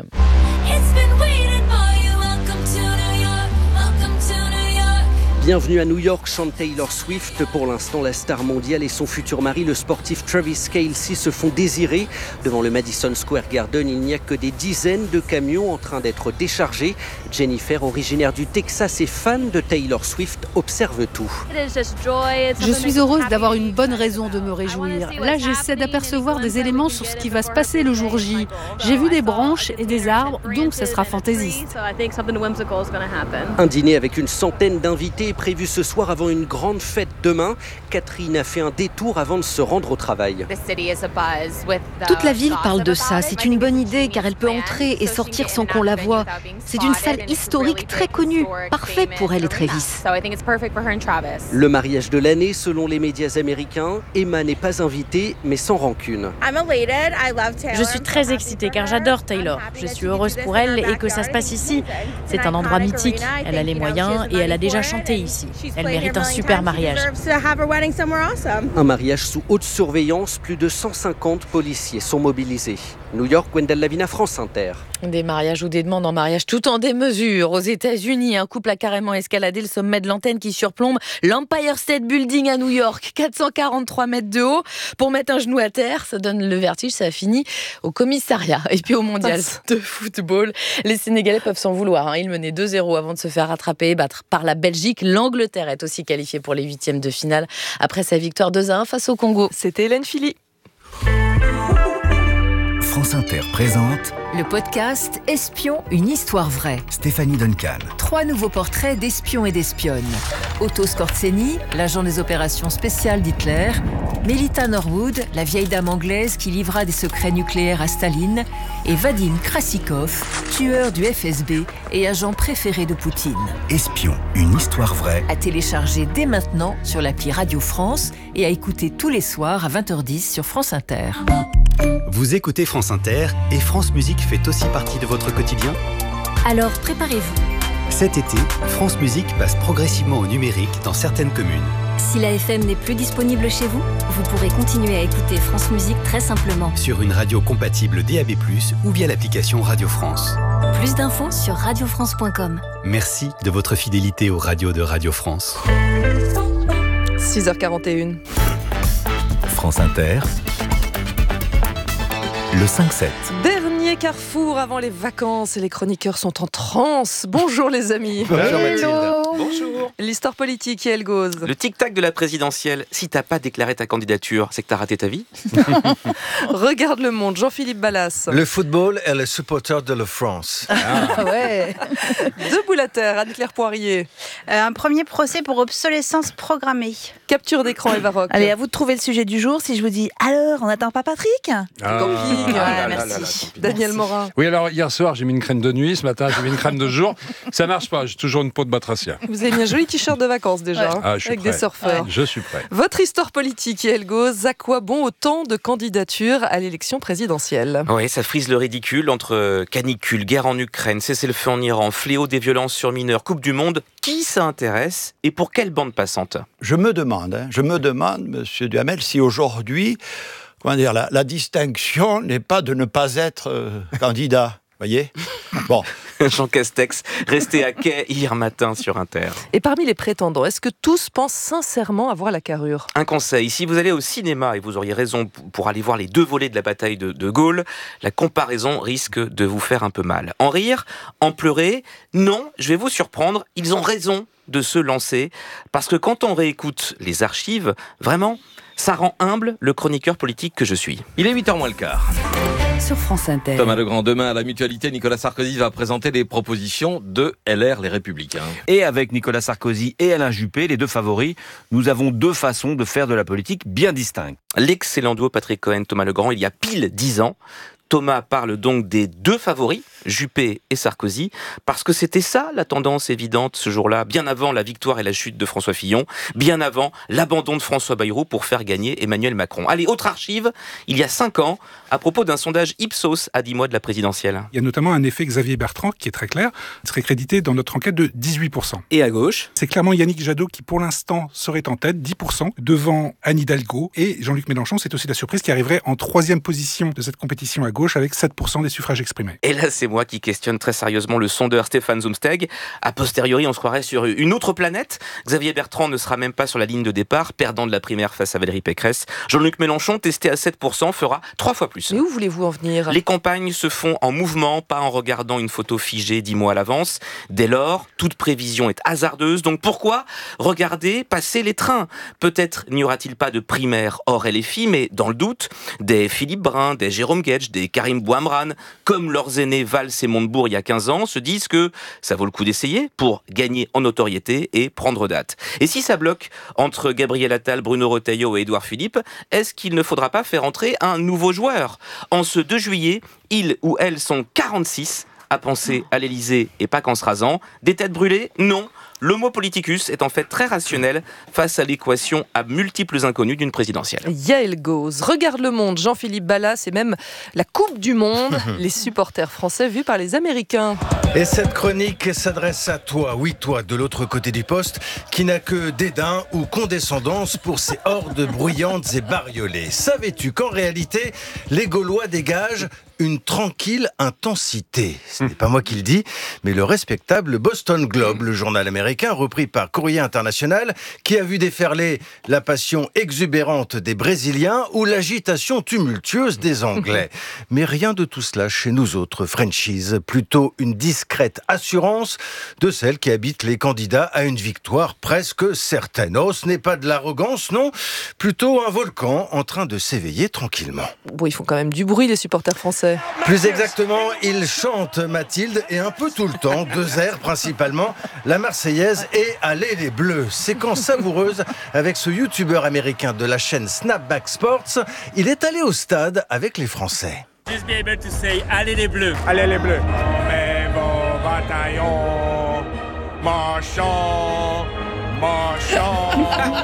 S13: Bienvenue à New York, chante Taylor Swift. Pour l'instant, la star mondiale et son futur mari, le sportif Travis Kelce, se font désirer. Devant le Madison Square Garden, il n'y a que des dizaines de camions en train d'être déchargés. Jennifer, originaire du Texas et fan de Taylor Swift, observe tout.
S14: Je suis heureuse d'avoir une bonne raison de me réjouir. Là, j'essaie d'apercevoir des éléments sur ce qui va se passer le jour J. J'ai vu des branches et des arbres, donc ça sera fantaisiste.
S13: Un dîner avec une centaine d'invités prévu ce soir avant une grande fête demain. Catherine a fait un détour avant de se rendre au travail.
S18: Toute la ville parle de ça. C'est une bonne idée car elle peut entrer et sortir sans qu'on la voie. C'est une salle historique très connue, parfait pour elle et Travis.
S13: Le mariage de l'année, selon les médias américains, Emma n'est pas invitée, mais sans rancune.
S19: Je suis très excitée car j'adore Taylor. Je suis heureuse pour elle et que ça se passe ici. C'est un endroit mythique. Elle a les moyens et elle a déjà chanté ici. Elle mérite un super mariage.
S13: Un mariage sous haute surveillance, plus de cent cinquante policiers sont mobilisés. New York, Wendell Lavina, France Inter.
S15: Des mariages ou des demandes en mariage tout en démesure. Aux États-Unis, un couple a carrément escaladé le sommet de l'antenne qui surplombe l'Empire State Building à New York. quatre cent quarante-trois mètres de haut. Pour mettre un genou à terre, ça donne le vertige, ça a fini au commissariat. Et puis au mondial de football, les Sénégalais peuvent s'en vouloir. Hein. Ils menaient deux zéro avant de se faire rattraper et battre par la Belgique. L'Angleterre est aussi qualifiée pour les huitièmes de finale après sa victoire deux à un face au Congo.
S5: C'était Hélène Philly.
S2: France Inter présente
S8: le podcast Espion, une histoire vraie.
S2: Stéphanie Duncan.
S8: Trois nouveaux portraits d'espions et d'espionnes. Otto Skorzeny, l'agent des opérations spéciales d'Hitler. Melita Norwood, la vieille dame anglaise qui livra des secrets nucléaires à Staline. Et Vadim Krasikov, tueur du F S B et agent préféré de Poutine.
S2: Espion, une histoire vraie.
S8: À télécharger dès maintenant sur l'appli Radio France et à écouter tous les soirs à vingt heures dix sur France Inter.
S2: Vous écoutez France Inter et France Musique fait aussi partie de votre quotidien ?
S8: Alors préparez-vous.
S2: Cet été, France Musique passe progressivement au numérique dans certaines communes.
S8: Si la F M n'est plus disponible chez vous, vous pourrez continuer à écouter France Musique très simplement.
S2: Sur une radio compatible D A B plus, ou via l'application Radio France.
S8: Plus d'infos sur radio france point com.
S2: Merci de votre fidélité aux radios de Radio France.
S5: six heures quarante et une.
S2: France Inter. Le cinq sept.
S5: Dernier carrefour avant les vacances et les chroniqueurs sont en transe. Bonjour les amis.
S20: Bonjour Mathilde.
S5: Bonjour. L'histoire politique et elle goes.
S20: Le tic-tac de la présidentielle. Si t'as pas déclaré ta candidature, c'est que t'as raté ta vie.
S5: Regarde le monde. Jean-Philippe Ballas.
S21: Le football est le supporter de la France.
S5: Ah ouais. Debout la terre. Anne-Claire Poirier.
S22: Euh, un premier procès pour obsolescence programmée.
S5: Capture d'écran Eva Rock.
S24: Allez, à vous de trouver le sujet du jour. Si je vous dis alors, on n'attend pas Patrick ?
S5: Ah. Camping.
S20: Ah,
S5: ouais,
S20: là,
S5: merci.
S20: là, là, là,
S5: Daniel Morin.
S27: Oui, alors hier soir, j'ai mis une crème de nuit. Ce matin, j'ai mis une crème de jour. Ça marche pas. J'ai toujours une peau de batracia.
S5: Vous avez mis un joli t-shirt de vacances déjà,
S27: ouais. ah, je suis
S5: avec
S27: prêt.
S5: des surfeurs.
S27: Ouais. Je suis prêt.
S5: Votre histoire politique, et elle goes. À quoi bon autant de candidatures à l'élection présidentielle ?
S20: Oui, ça frise le ridicule entre canicule, guerre en Ukraine, cessez-le-feu en Iran, fléau des violences sur mineurs, Coupe du Monde. Qui ça intéresse et pour quelle bande passante ?
S28: Je me demande, hein, je me demande, Monsieur Duhamel, si aujourd'hui, comment dire, la, la distinction n'est pas de ne pas être euh, candidat. Voyez ? Bon.
S20: Jean Castex, resté à quai hier matin sur Inter.
S5: Et parmi les prétendants, est-ce que tous pensent sincèrement avoir la carrure ?
S20: Un conseil, si vous allez au cinéma, et vous auriez raison pour aller voir les deux volets de la bataille de De Gaulle, la comparaison risque de vous faire un peu mal. En rire, en pleurer, non, je vais vous surprendre, ils ont raison de se lancer, parce que quand on réécoute les archives, vraiment, ça rend humble le chroniqueur politique que je suis. Il est huit heures moins le quart.
S8: Sur France Inter.
S29: Thomas Legrand, demain à la Mutualité, Nicolas Sarkozy va présenter les propositions de L R, les Républicains.
S30: Et avec Nicolas Sarkozy et Alain Juppé, les deux favoris, nous avons deux façons de faire de la politique bien distinctes.
S20: L'excellent duo Patrick Cohen-Thomas Legrand, il y a pile dix ans. Thomas parle donc des deux favoris, Juppé et Sarkozy, parce que c'était ça la tendance évidente ce jour-là, bien avant la victoire et la chute de François Fillon, bien avant l'abandon de François Bayrou pour faire gagner Emmanuel Macron. Allez, autre archive, il y a cinq ans, à propos d'un sondage Ipsos à dix mois de la présidentielle.
S31: Il y a notamment un effet Xavier Bertrand qui est très clair, il serait crédité dans notre enquête de dix-huit pour cent.
S20: Et à gauche ?
S31: C'est clairement Yannick Jadot qui pour l'instant serait en tête, dix pour cent, devant Anne Hidalgo, et Jean-Luc Mélenchon, c'est aussi la surprise, qui arriverait en troisième position de cette compétition à gauche avec sept pour cent des suffrages exprimés.
S20: Et là, c'est moi qui questionne très sérieusement le sondeur Stéphane Zumsteg. A posteriori, on se croirait sur une autre planète. Xavier Bertrand ne sera même pas sur la ligne de départ, perdant de la primaire face à Valérie Pécresse. Jean-Luc Mélenchon, testé à sept pour cent, fera trois fois plus.
S5: Mais où voulez-vous en venir ?
S20: Les campagnes se font en mouvement, pas en regardant une photo figée dix mois à l'avance. Dès lors, toute prévision est hasardeuse. Donc pourquoi regarder passer les trains ? Peut-être n'y aura-t-il pas de primaire hors L F I, mais dans le doute, des Philippe Brun, des Jérôme Guedj, des des Karim Bouamran, comme leurs aînés Valls et Montebourg il y a quinze ans, se disent que ça vaut le coup d'essayer pour gagner en notoriété et prendre date. Et si ça bloque entre Gabriel Attal, Bruno Retailleau et Édouard Philippe, est-ce qu'il ne faudra pas faire entrer un nouveau joueur ? En ce deux juillet, ils ou elles sont quarante-six à penser à l'Élysée et pas qu'en se rasant. Des têtes brûlées ? Non. L'homo politicus est en fait très rationnel face à l'équation à multiples inconnus d'une présidentielle.
S5: Yael Gauze, Regarde le monde, Jean-Philippe Ballas et même la Coupe du Monde, les supporters français vus par les Américains.
S21: Et cette chronique s'adresse à toi, oui toi, de l'autre côté du poste, qui n'a que dédain ou condescendance pour ces hordes bruyantes et bariolées. Savais-tu qu'en réalité, les Gaulois dégagent une tranquille intensité. Ce n'est pas moi qui le dis, mais le respectable Boston Globe, le journal américain repris par Courrier International, qui a vu déferler la passion exubérante des Brésiliens ou l'agitation tumultueuse des Anglais. Mais rien de tout cela chez nous autres Frenchies, plutôt une discrète assurance de celle qui habite les candidats à une victoire presque certaine. Oh, ce n'est pas de l'arrogance, non, plutôt un volcan en train de s'éveiller tranquillement.
S5: Bon, ils font quand même du bruit, les supporters français.
S21: Plus exactement, ils chantent, Mathilde, et un peu tout le temps, deux airs principalement, la Marseillaise et Allez les Bleus. Séquence savoureuse avec ce youtubeur américain de la chaîne Snapback Sports. Il est allé au stade avec les Français.
S3: Just be able to say Allez les Bleus.
S4: Allez les Bleus.
S3: Mais vos bataillons, marchons, marchons,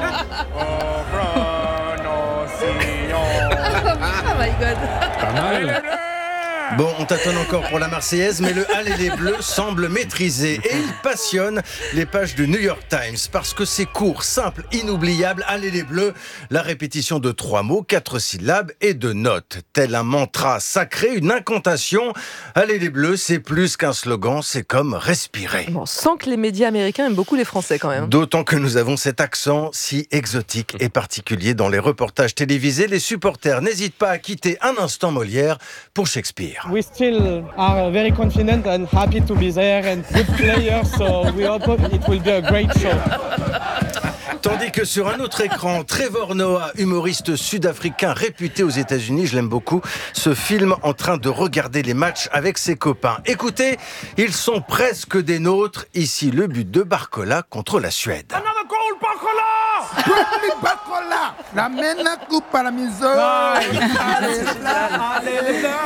S3: au prononciation.
S5: Oh my God.
S27: Pas mal.
S21: Bon, on tâtonne encore pour la Marseillaise, mais le Allez les Bleus semble maîtrisé et il passionne les pages du New York Times parce que c'est court, simple, inoubliable. Allez les Bleus, la répétition de trois mots, quatre syllabes et de notes. Tel un mantra sacré, une incantation. Allez les Bleus, c'est plus qu'un slogan, c'est comme respirer.
S5: Bon, sans que les médias américains aiment beaucoup les Français quand même.
S21: D'autant que nous avons cet accent si exotique et particulier dans les reportages télévisés. Les supporters n'hésitent pas à quitter un instant Molière pour Shakespeare.
S6: We still are very confident and happy to be there and good players, so we hope it will be a great show.
S21: Tandis que sur un autre écran, Trevor Noah, humoriste sud-africain réputé aux États-Unis, je l'aime beaucoup, se filme en train de regarder les matchs avec ses copains. Écoutez, ils sont presque des nôtres. Ici, le but de Barcola contre la Suède.
S4: Another goal, Barcola! Bring me Barcola! La mena coupe à la maison! Allez là, allez là!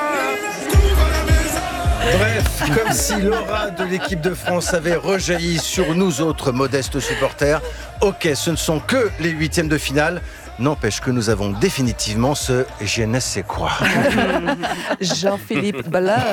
S21: Bref, comme si l'aura de l'équipe de France avait rejailli sur nous autres modestes supporters. Ok, ce ne sont que les huitièmes de finale. N'empêche que nous avons définitivement ce je ne sais quoi.
S5: Jean-Philippe Ballas.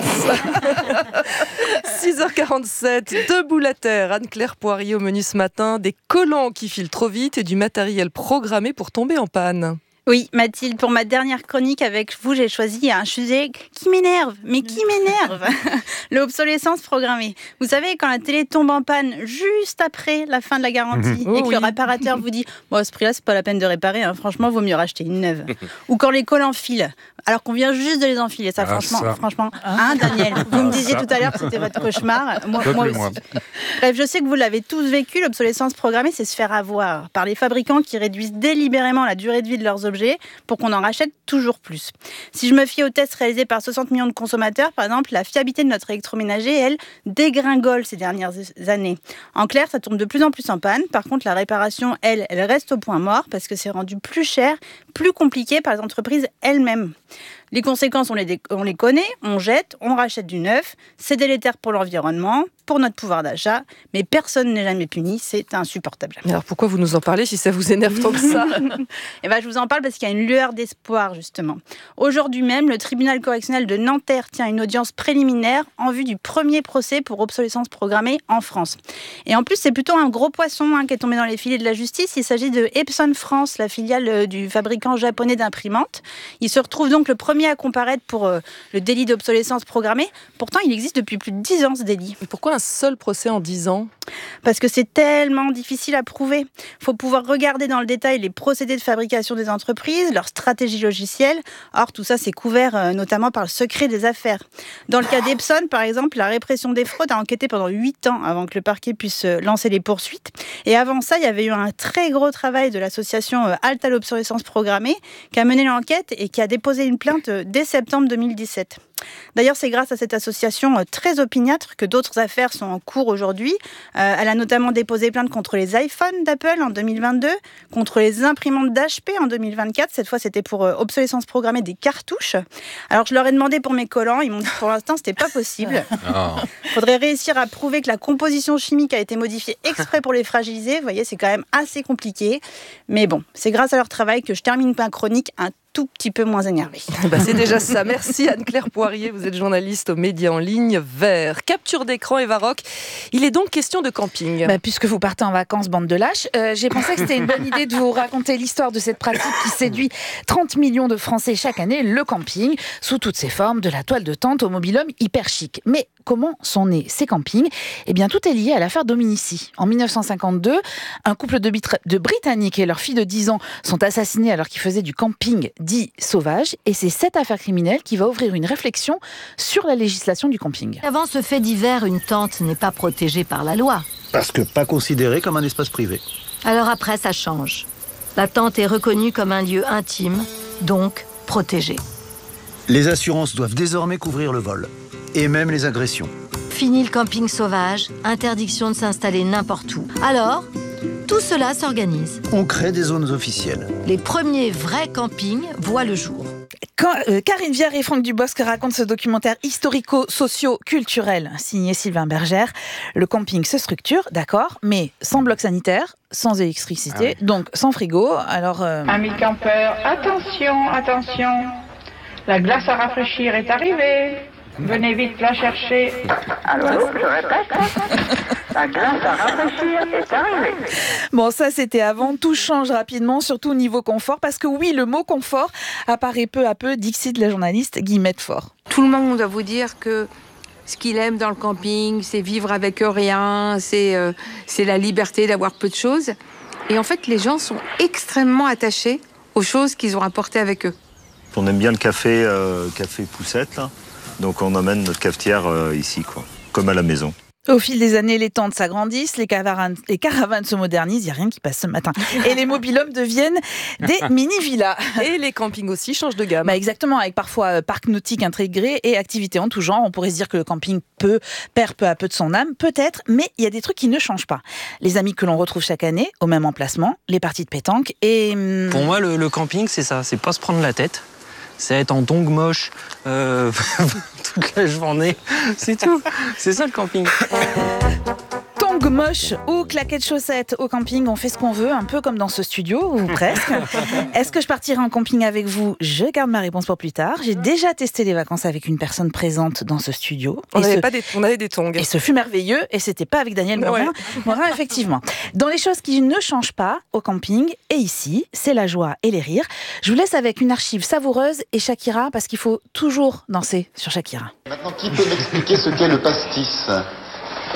S5: six heures quarante-sept, debout la terre. Anne-Claire Poirier au menu ce matin. Des collants qui filent trop vite et du matériel programmé pour tomber en panne.
S22: Oui, Mathilde, pour ma dernière chronique avec vous, j'ai choisi un sujet qui m'énerve, mais qui m'énerve, l'obsolescence programmée. Vous savez, quand la télé tombe en panne juste après la fin de la garantie mmh. et que oh, le oui. réparateur vous dit « Bon, à ce prix-là, c'est pas la peine de réparer, hein. Franchement, vaut mieux racheter une neuve. » Ou quand les collants filent, alors qu'on vient juste de les enfiler. Ça, ah, franchement, ça. franchement, hein, Daniel, vous ah, me disiez ça. tout à l'heure que c'était votre cauchemar. Moi, moi aussi. Moi. Bref, je sais que vous l'avez tous vécu, l'obsolescence programmée, c'est se faire avoir par les fabricants qui réduisent délibérément la durée de vie de leurs objets pour qu'on en rachète toujours plus. Si je me fie aux tests réalisés par soixante millions de consommateurs, par exemple, la fiabilité de notre électroménager, elle, dégringole ces dernières années. En clair, ça tourne de plus en plus en panne. Par contre, la réparation, elle, elle reste au point mort parce que c'est rendu plus cher, plus compliqué par les entreprises elles-mêmes. Les conséquences, on les, dé- on les connaît, on jette, on rachète du neuf, c'est délétère pour l'environnement, pour notre pouvoir d'achat, mais personne n'est jamais puni, c'est insupportable.
S5: Alors pourquoi vous nous en parlez si ça vous énerve tant que ça?
S22: Eh ben, je vous en parle parce qu'il y a une lueur d'espoir, justement. Aujourd'hui même, le tribunal correctionnel de Nanterre tient une audience préliminaire en vue du premier procès pour obsolescence programmée en France. Et en plus, c'est plutôt un gros poisson hein, qui est tombé dans les filets de la justice. Il s'agit de Epson France, la filiale du fabricant japonais d'imprimantes. Il se retrouve donc le premier à comparaître pour euh, le délit d'obsolescence programmée. Pourtant, il existe depuis plus de dix ans, ce délit.
S5: Et pourquoi un seul procès en dix ans?
S22: Parce que c'est tellement difficile à prouver. Il faut pouvoir regarder dans le détail les procédés de fabrication des entreprises, leur stratégie logicielle. Or, tout ça, c'est couvert euh, notamment par le secret des affaires. Dans le cas d'Epson, par exemple, la répression des fraudes a enquêté pendant huit ans avant que le parquet puisse euh, lancer les poursuites. Et avant ça, il y avait eu un très gros travail de l'association euh, Halte à l'obsolescence programmée qui a mené l'enquête et qui a déposé une plainte vente dès septembre deux mille dix-sept. D'ailleurs, c'est grâce à cette association très opiniâtre que d'autres affaires sont en cours aujourd'hui. Euh, elle a notamment déposé plainte contre les iPhones d'Apple en deux mille vingt-deux, contre les imprimantes d'H P en deux mille vingt-quatre. Cette fois, c'était pour euh, obsolescence programmée des cartouches. Alors, je leur ai demandé pour mes collants. Ils m'ont dit que pour l'instant, c'était pas possible. Il faudrait réussir à prouver que la composition chimique a été modifiée exprès pour les fragiliser. Vous voyez, c'est quand même assez compliqué. Mais bon, c'est grâce à leur travail que je termine ma chronique un tout petit peu moins énervée.
S5: Bah c'est déjà ça. Merci Anne-Claire Poirier, vous êtes journaliste aux médias en ligne Vert. Capture d'écran, Eva Rock. Il est donc question de camping.
S24: Bah, puisque vous partez en vacances, bande de lâches, euh, j'ai pensé que c'était une bonne idée de vous raconter l'histoire de cette pratique qui séduit trente millions de Français chaque année, le camping, sous toutes ses formes, de la toile de tente au mobil-home hyper chic. Mais comment sont nés ces campings ? Eh bien, tout est lié à l'affaire Dominici. En dix-neuf cent cinquante-deux, un couple de, Bitra- de Britanniques et leur fille de dix ans sont assassinés alors qu'ils faisaient du camping dit sauvage. Et c'est cette affaire criminelle qui va ouvrir une réflexion sur la législation du camping.
S1: Avant ce fait divers, une tente n'est pas protégée par la loi.
S7: Parce que pas considérée comme un espace privé.
S1: Alors après, ça change. La tente est reconnue comme un lieu intime, donc protégé.
S7: Les assurances doivent désormais couvrir le vol. Et même les agressions.
S1: Fini le camping sauvage, interdiction de s'installer n'importe où. Alors, tout cela s'organise.
S7: On crée des zones officielles.
S1: Les premiers vrais campings voient le jour.
S24: Quand, euh, Karine Viard et Franck Dubosc racontent ce documentaire historico-socio-culturel signé Sylvain Bergère. Le camping se structure, d'accord, mais sans bloc sanitaire, sans électricité, ah oui. donc sans frigo. Alors, euh...
S9: Amis campeurs, attention, attention. La glace à rafraîchir est arrivée. Venez vite la chercher.
S10: Allô, allô, je répète. La glace à rafraîchir est arrivée.
S24: Bon, ça c'était avant. Tout change rapidement, surtout au niveau confort. Parce que oui, le mot confort apparaît peu à peu, dixit la journaliste Guillemette Faure.
S11: Tout le monde va vous dire que ce qu'il aime dans le camping, c'est vivre avec rien, c'est, euh, c'est la liberté d'avoir peu de choses. Et en fait, les gens sont extrêmement attachés aux choses qu'ils ont apportées avec eux.
S12: On aime bien le café, euh, café poussette, là. Donc on emmène notre cafetière euh, ici, quoi, comme à la maison.
S24: Au fil des années, les tentes s'agrandissent, les caravanes, les caravanes se modernisent, il n'y a rien qui passe ce matin. Et les mobil-homes deviennent des mini-villas.
S5: Et les campings aussi changent de gamme.
S24: Bah exactement, avec parfois parc nautique intégré et activités en tout genre. On pourrait se dire que le camping peut, perd peu à peu de son âme, peut-être, mais il y a des trucs qui ne changent pas. Les amis que l'on retrouve chaque année, au même emplacement, les parties de pétanque et...
S16: Pour moi, le, le camping, c'est ça, c'est pas se prendre la tête. C'est être en tongs moche euh, toute la journée, c'est tout. C'est ça le camping.
S24: Tongs moche ou claquettes chaussettes au camping, on fait ce qu'on veut, un peu comme dans ce studio, ou presque. Est-ce que je partirai en camping avec vous ? Je garde ma réponse pour plus tard. J'ai déjà testé les vacances avec une personne présente dans ce studio.
S5: On, avait,
S24: ce...
S5: pas des... on avait des tongs.
S24: Et ce fut merveilleux, et c'était pas avec Daniel Morin. Ouais. Morin, effectivement. Dans les choses qui ne changent pas au camping, et ici, c'est la joie et les rires. Je vous laisse avec une archive savoureuse et Shakira, parce qu'il faut toujours danser sur Shakira.
S17: Maintenant, qui peut m'expliquer ce qu'est le pastis ? Ganaël ?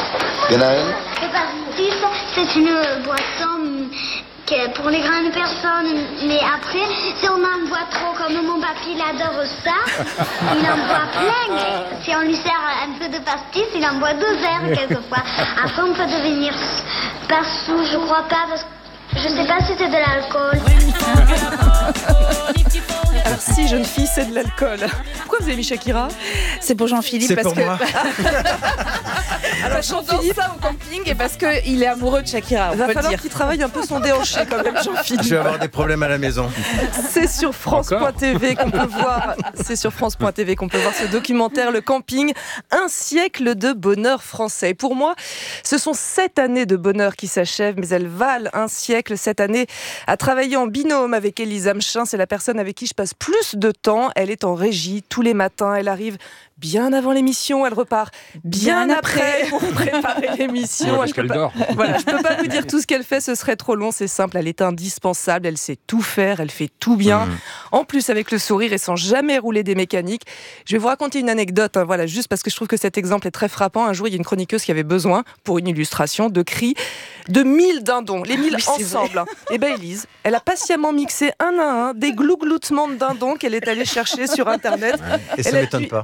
S23: Le pastis, c'est une boisson qui est pour les grandes personnes, mais après, si on en boit trop, comme mon papy, il adore ça, il en boit plein. Si on lui sert un peu de pastis, il en boit deux verres quelquefois. Après, on peut devenir pas sous, je crois pas, parce que je sais pas si c'est de l'alcool.
S5: Alors si, jeune fille, c'est de l'alcool. Pourquoi vous avez mis Shakira ?
S24: C'est pour Jean-Philippe.
S21: C'est
S24: parce
S21: pour
S24: que...
S21: moi.
S24: Alors Jean-Philippe ça au camping et parce qu'il est amoureux de Shakira, on
S5: Il va
S24: peut
S5: falloir
S24: le dire.
S5: qu'il travaille un peu son déhanché quand même, Jean-Philippe.
S21: Je vais avoir des problèmes à la maison.
S5: C'est sur France point T V qu'on peut voir. C'est sur France point T V qu'on peut voir ce documentaire, le camping, un siècle de bonheur français. Pour moi, ce sont sept années de bonheur qui s'achèvent, mais elles valent un siècle. Cette année, à travailler en binôme avec Elisa Mchin, c'est la personne avec qui je passe plus de temps. Elle est en régie tous les matins. Elle arrive bien avant l'émission, elle repart bien, bien après pour préparer l'émission.
S27: Ouais, parce qu'elle
S5: pas,
S27: dort.
S5: Voilà, je peux pas vous dire tout ce qu'elle fait, ce serait trop long, c'est simple, elle est indispensable, elle sait tout faire, elle fait tout bien. Mmh. En plus, avec le sourire et sans jamais rouler des mécaniques. Je vais vous raconter une anecdote, hein, voilà, juste parce que je trouve que cet exemple est très frappant. Un jour, il y a une chroniqueuse qui avait besoin, pour une illustration, de cris de mille dindons, les mille oui, ensemble. Hein. Et ben Élise, elle a patiemment mixé un à un des glougloutements de dindons qu'elle est allée chercher sur Internet.
S21: Ouais. Et ça
S5: elle
S21: m'étonne
S5: dû,
S21: pas.
S5: Elle a dû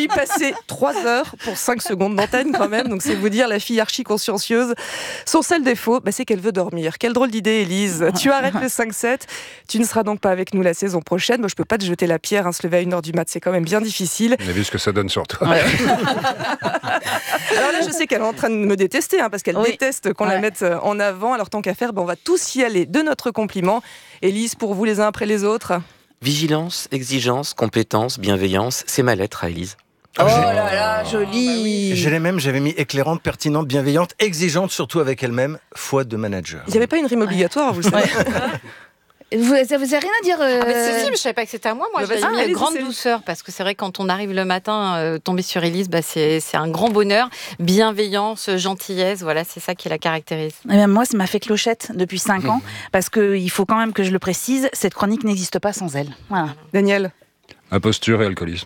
S5: y passer trois heures pour cinq secondes d'antenne quand même. Donc c'est vous dire, la fille archi consciencieuse. Son seul défaut, bah, c'est qu'elle veut dormir. Quelle drôle d'idée, Élise. Tu arrêtes le cinq sept. Tu ne seras donc pas avec nous la saison prochaine. Moi, je peux pas te jeter la pierre, hein, se lever à une heure du mat, c'est quand même bien difficile.
S27: On a vu ce que ça donne sur toi.
S5: Ouais. Alors là, je sais qu'elle est en train de me détester, hein, parce qu'elle oui. déteste qu'on ouais. la mette en avant. Alors tant qu'à faire, ben, on va tous y aller de notre compliment. Élise, pour vous les uns après les autres.
S20: Vigilance, exigence, compétence, bienveillance, c'est ma lettre à Élise.
S24: Oh là là, joli.
S21: J'ai les mêmes, j'avais mis éclairante, pertinente, bienveillante, exigeante, surtout avec elle-même, foi de manager.
S5: Il n'y avait pas une rime obligatoire, vous le savez.
S24: Vous n'avez rien à dire euh...
S2: ah bah si, si, mais je savais pas que c'était à moi. Moi, j'ai mis une grande douceur parce que c'est vrai que quand on arrive le matin, euh, tomber sur Élise, bah, c'est, c'est un grand bonheur. Bienveillance, gentillesse, voilà, c'est ça qui la caractérise.
S24: Et bien, moi, ça m'a fait clochette depuis cinq ans parce qu'il faut quand même que je le précise, cette chronique n'existe pas sans elle. Voilà.
S5: Daniel.
S27: Imposture et alcoolisme.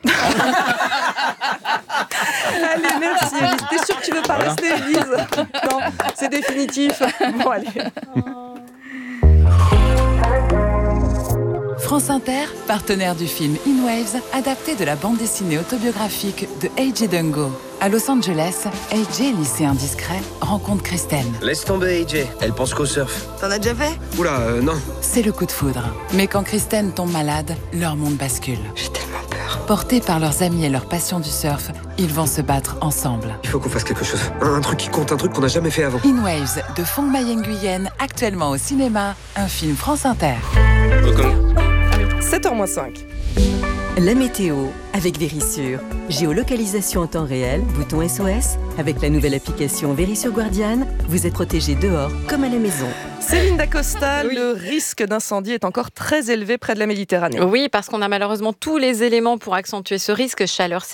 S5: Allez, merci Élise. T'es sûre que tu veux pas voilà. rester, Élise? Non, c'est définitif. Bon, allez.
S8: France Inter, partenaire du film In Waves, adapté de la bande dessinée autobiographique de A J Dungo. À Los Angeles, A J, lycéen discret, rencontre Kristen.
S13: Laisse tomber A J, elle pense qu'au surf.
S14: T'en as déjà fait?
S13: Oula, euh, non.
S8: C'est le coup de foudre. Mais quand Kristen tombe malade, leur monde bascule.
S14: J'ai tellement peur.
S8: Portés par leurs amis et leur passion du surf, ils vont se battre ensemble.
S13: Il faut qu'on fasse quelque chose. Un, un truc qui compte, un truc qu'on n'a jamais fait avant.
S8: In Waves, de Phong Mai Nguyen, actuellement au cinéma, un film France Inter.
S5: sept heures moins cinq.
S15: La météo avec Vérissure. Géolocalisation en temps réel, bouton S O S. Avec la nouvelle application Vérissure Guardian, vous êtes protégé dehors comme à la maison.
S5: Céline Dacosta, oui. Le risque d'incendie est encore très élevé près de la Méditerranée.
S2: Oui, parce qu'on a malheureusement tous les éléments pour accentuer ce risque. Chaleur